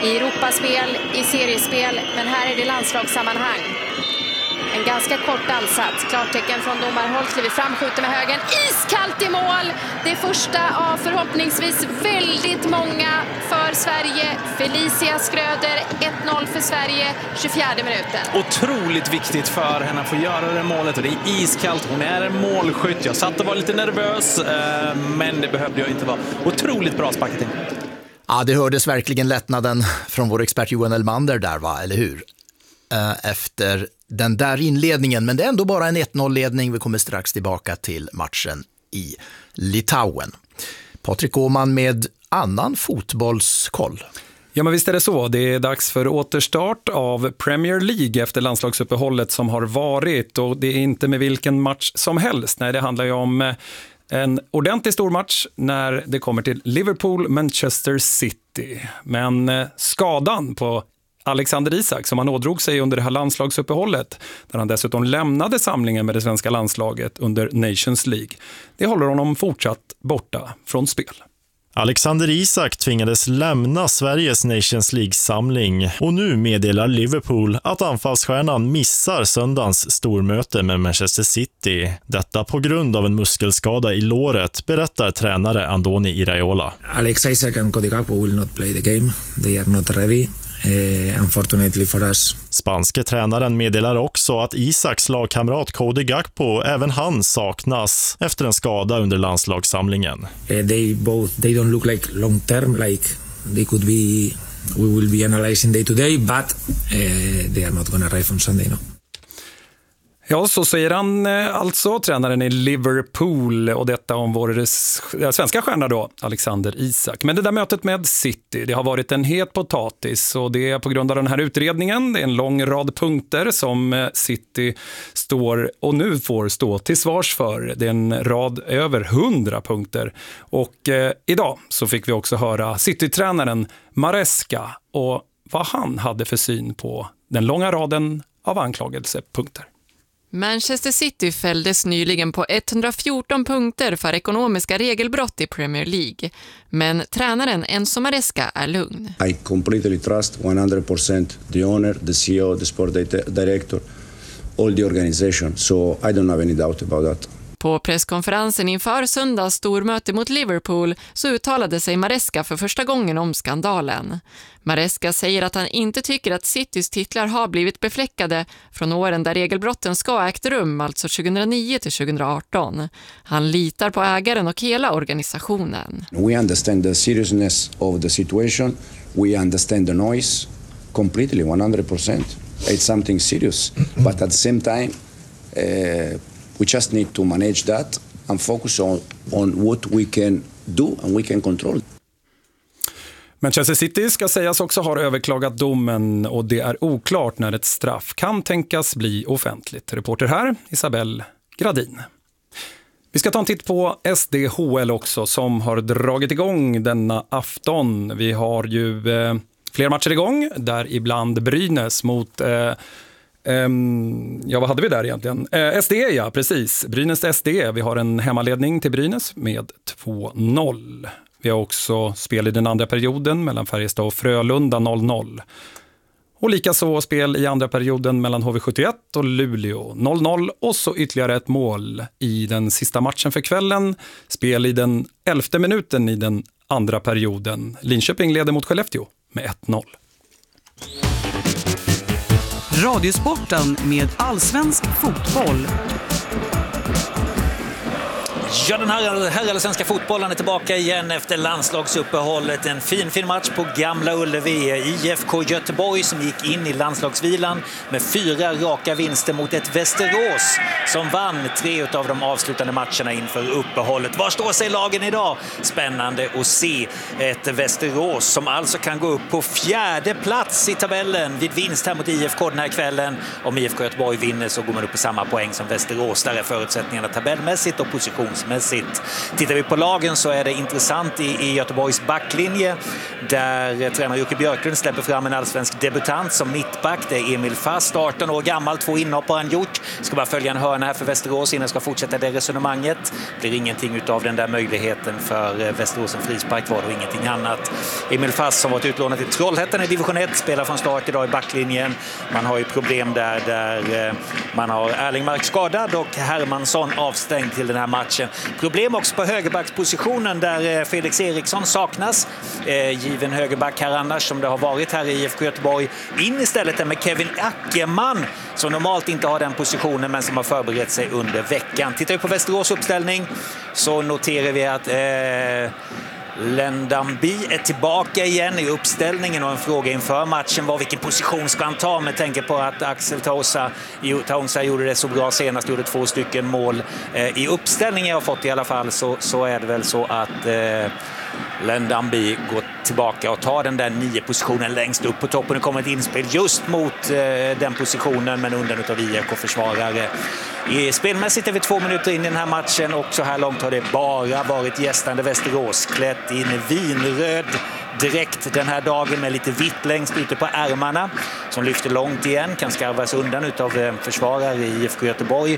i Europaspel, i seriespel, men här är det landslagssammanhang. En ganska kort ansats. Klartecken från domarhåll. Kliver fram, skjuter med högen. Iskallt i mål! Det första av förhoppningsvis väldigt många för Sverige. Felicia Skröder, ett noll för Sverige, tjugofjärde minuten. Otroligt viktigt för henne att få göra det målet. Och det är iskallt. Hon är en målskytt. Jag satt och var lite nervös, men det behövde jag inte vara. Otroligt bra sparkat in. Ja, det hördes verkligen lättnaden från vår expert Johan Elmander där, va? Eller hur? Efter den där inledningen, men det är ändå bara en ett noll-ledning. Vi kommer strax tillbaka till matchen i Litauen. Patrik Åhman med annan fotbollskoll. Ja, men visst är det så. Det är dags för återstart av Premier League efter landslagsuppehållet som har varit, och det är inte med vilken match som helst. Nej, det handlar ju om en ordentlig stor match när det kommer till Liverpool-Manchester City. Men skadan på Alexander Isak som han ådrog sig under det här landslagsuppehållet, där han dessutom lämnade samlingen med det svenska landslaget under Nations League, det håller honom fortsatt borta från spel. Alexander Isak tvingades lämna Sveriges Nations League-samling och nu meddelar Liverpool att anfallsstjärnan missar söndagens stormöte med Manchester City. Detta på grund av en muskelskada i låret, berättar tränare Andoni Iraola. Alex Isak and Cody Gakpo will not play the game. They are not ready. Uh, unfortunately for us. Spanske tränaren meddelar också att Isaks lagkamrat Cody Gakpo, även han saknas efter en skada under landslagssamlingen. Uh, they both they don't look like long term, like they could be. We will be analyzing day to day, but uh, they are not going to arrive on Sunday, no. Ja, så säger han alltså, tränaren i Liverpool, och detta om vår svenska stjärna då, Alexander Isak. Men det där mötet med City, det har varit en het potatis, och det är på grund av den här utredningen. Det är en lång rad punkter som City står och nu får stå till svars för. Det är en rad över hundra punkter. Och eh, idag så fick vi också höra City-tränaren Maresca och vad han hade för syn på den långa raden av anklagelsepunkter. Manchester City fälldes nyligen på etthundrafjorton punkter för ekonomiska regelbrott i Premier League. Men tränaren Enzo Maresca är lugn. I completely trust one hundred percent the owner, the C E O, the sport director, all the organization. So I don't have any doubt about that. På presskonferensen inför söndags stormöte mot Liverpool så uttalade sig Maresca för första gången om skandalen. Maresca säger att han inte tycker att Citys titlar har blivit befläckade från åren där regelbrotten ska ha ägt rum, alltså tjugohundranio till tjugohundraarton. Han litar på ägaren och hela organisationen. We understand the seriousness of the situation. We understand the noise completely, one hundred percent. It's something serious. But at the same time, uh, we just need to manage that and focus on, on what we can do and we can control. Manchester City ska sägas också har överklagat domen, och det är oklart när ett straff kan tänkas bli offentligt. Reporter här, Isabelle Gradin. Vi ska ta en titt på S D H L också, som har dragit igång denna afton. Vi har ju eh, fler matcher igång, där ibland Brynäs mot... Eh, Um, ja, vad hade vi där egentligen? Uh, S D, ja, precis. Brynäs S D. Vi har en hemmaledning till Brynäs med två noll. Vi har också spel i den andra perioden mellan Färjestad och Frölunda noll noll. Och likaså spel i andra perioden mellan H V sjuttioett och Luleå noll noll. Och så ytterligare ett mål i den sista matchen för kvällen. Spel i den elfte minuten i den andra perioden. Linköping leder mot Skellefteå med ett noll. Radiosporten med allsvensk fotboll. Ja, den här, här eller svenska fotbollen är tillbaka igen efter landslagsuppehållet. En fin, fin match på Gamla Ullevi. I F K Göteborg som gick in i landslagsvilan med fyra raka vinster mot ett Västerås som vann tre av de avslutande matcherna inför uppehållet. Var står sig lagen idag? Spännande att se. Ett Västerås som alltså kan gå upp på fjärde plats i tabellen vid vinst här mot I F K den här kvällen. Om I F K Göteborg vinner så går man upp på samma poäng som Västerås. Där är förutsättningarna tabellmässigt och positionsmässigt spelmässigt. Tittar vi på lagen så är det intressant i, i Göteborgs backlinje där tränare Jocke Björklund släpper fram en allsvensk debutant som mittback. Det är Emil Fast, arton år gammal, två inhopp har han gjort. Ska bara följa en hörna här för Västerås innan jag ska fortsätta det resonemanget. Blir ingenting utav den där möjligheten för Västerås, en frispark var det och ingenting annat. Emil Fast som varit utlånad till Trollhättan i division ett spelar från start idag i backlinjen. Man har ju problem där, där man har Erlingmark skadad och Hermansson avstängd till den här matchen. Problem också på högerbackspositionen där Felix Eriksson saknas. Eh, given högerback här annars som det har varit här i I F K Göteborg. In istället där med Kevin Ackerman som normalt inte har den positionen men som har förberett sig under veckan. Tittar vi på Västerås uppställning så noterar vi att eh, Lendambi är tillbaka igen i uppställningen och en fråga inför matchen var vilken position ska han ta med tanke på att Axel Tausa, Tausa gjorde det så bra senast, gjorde två stycken mål eh, i uppställningen jag har fått i alla fall så, så är det väl så att eh, Lendambi går tillbaka och tar den där nio positionen längst upp på toppen. Det kommer ett inspel just mot eh, den positionen men undan utav I F K-försvarare. I spelmässigt är vi två minuter in i den här matchen och så här långt har det bara varit gästande Västerås. Klätt in vinröd direkt den här dagen med lite vitt längst ute på ärmarna som lyfter långt igen, kan skarvas undan utav försvarare i I F K Göteborg.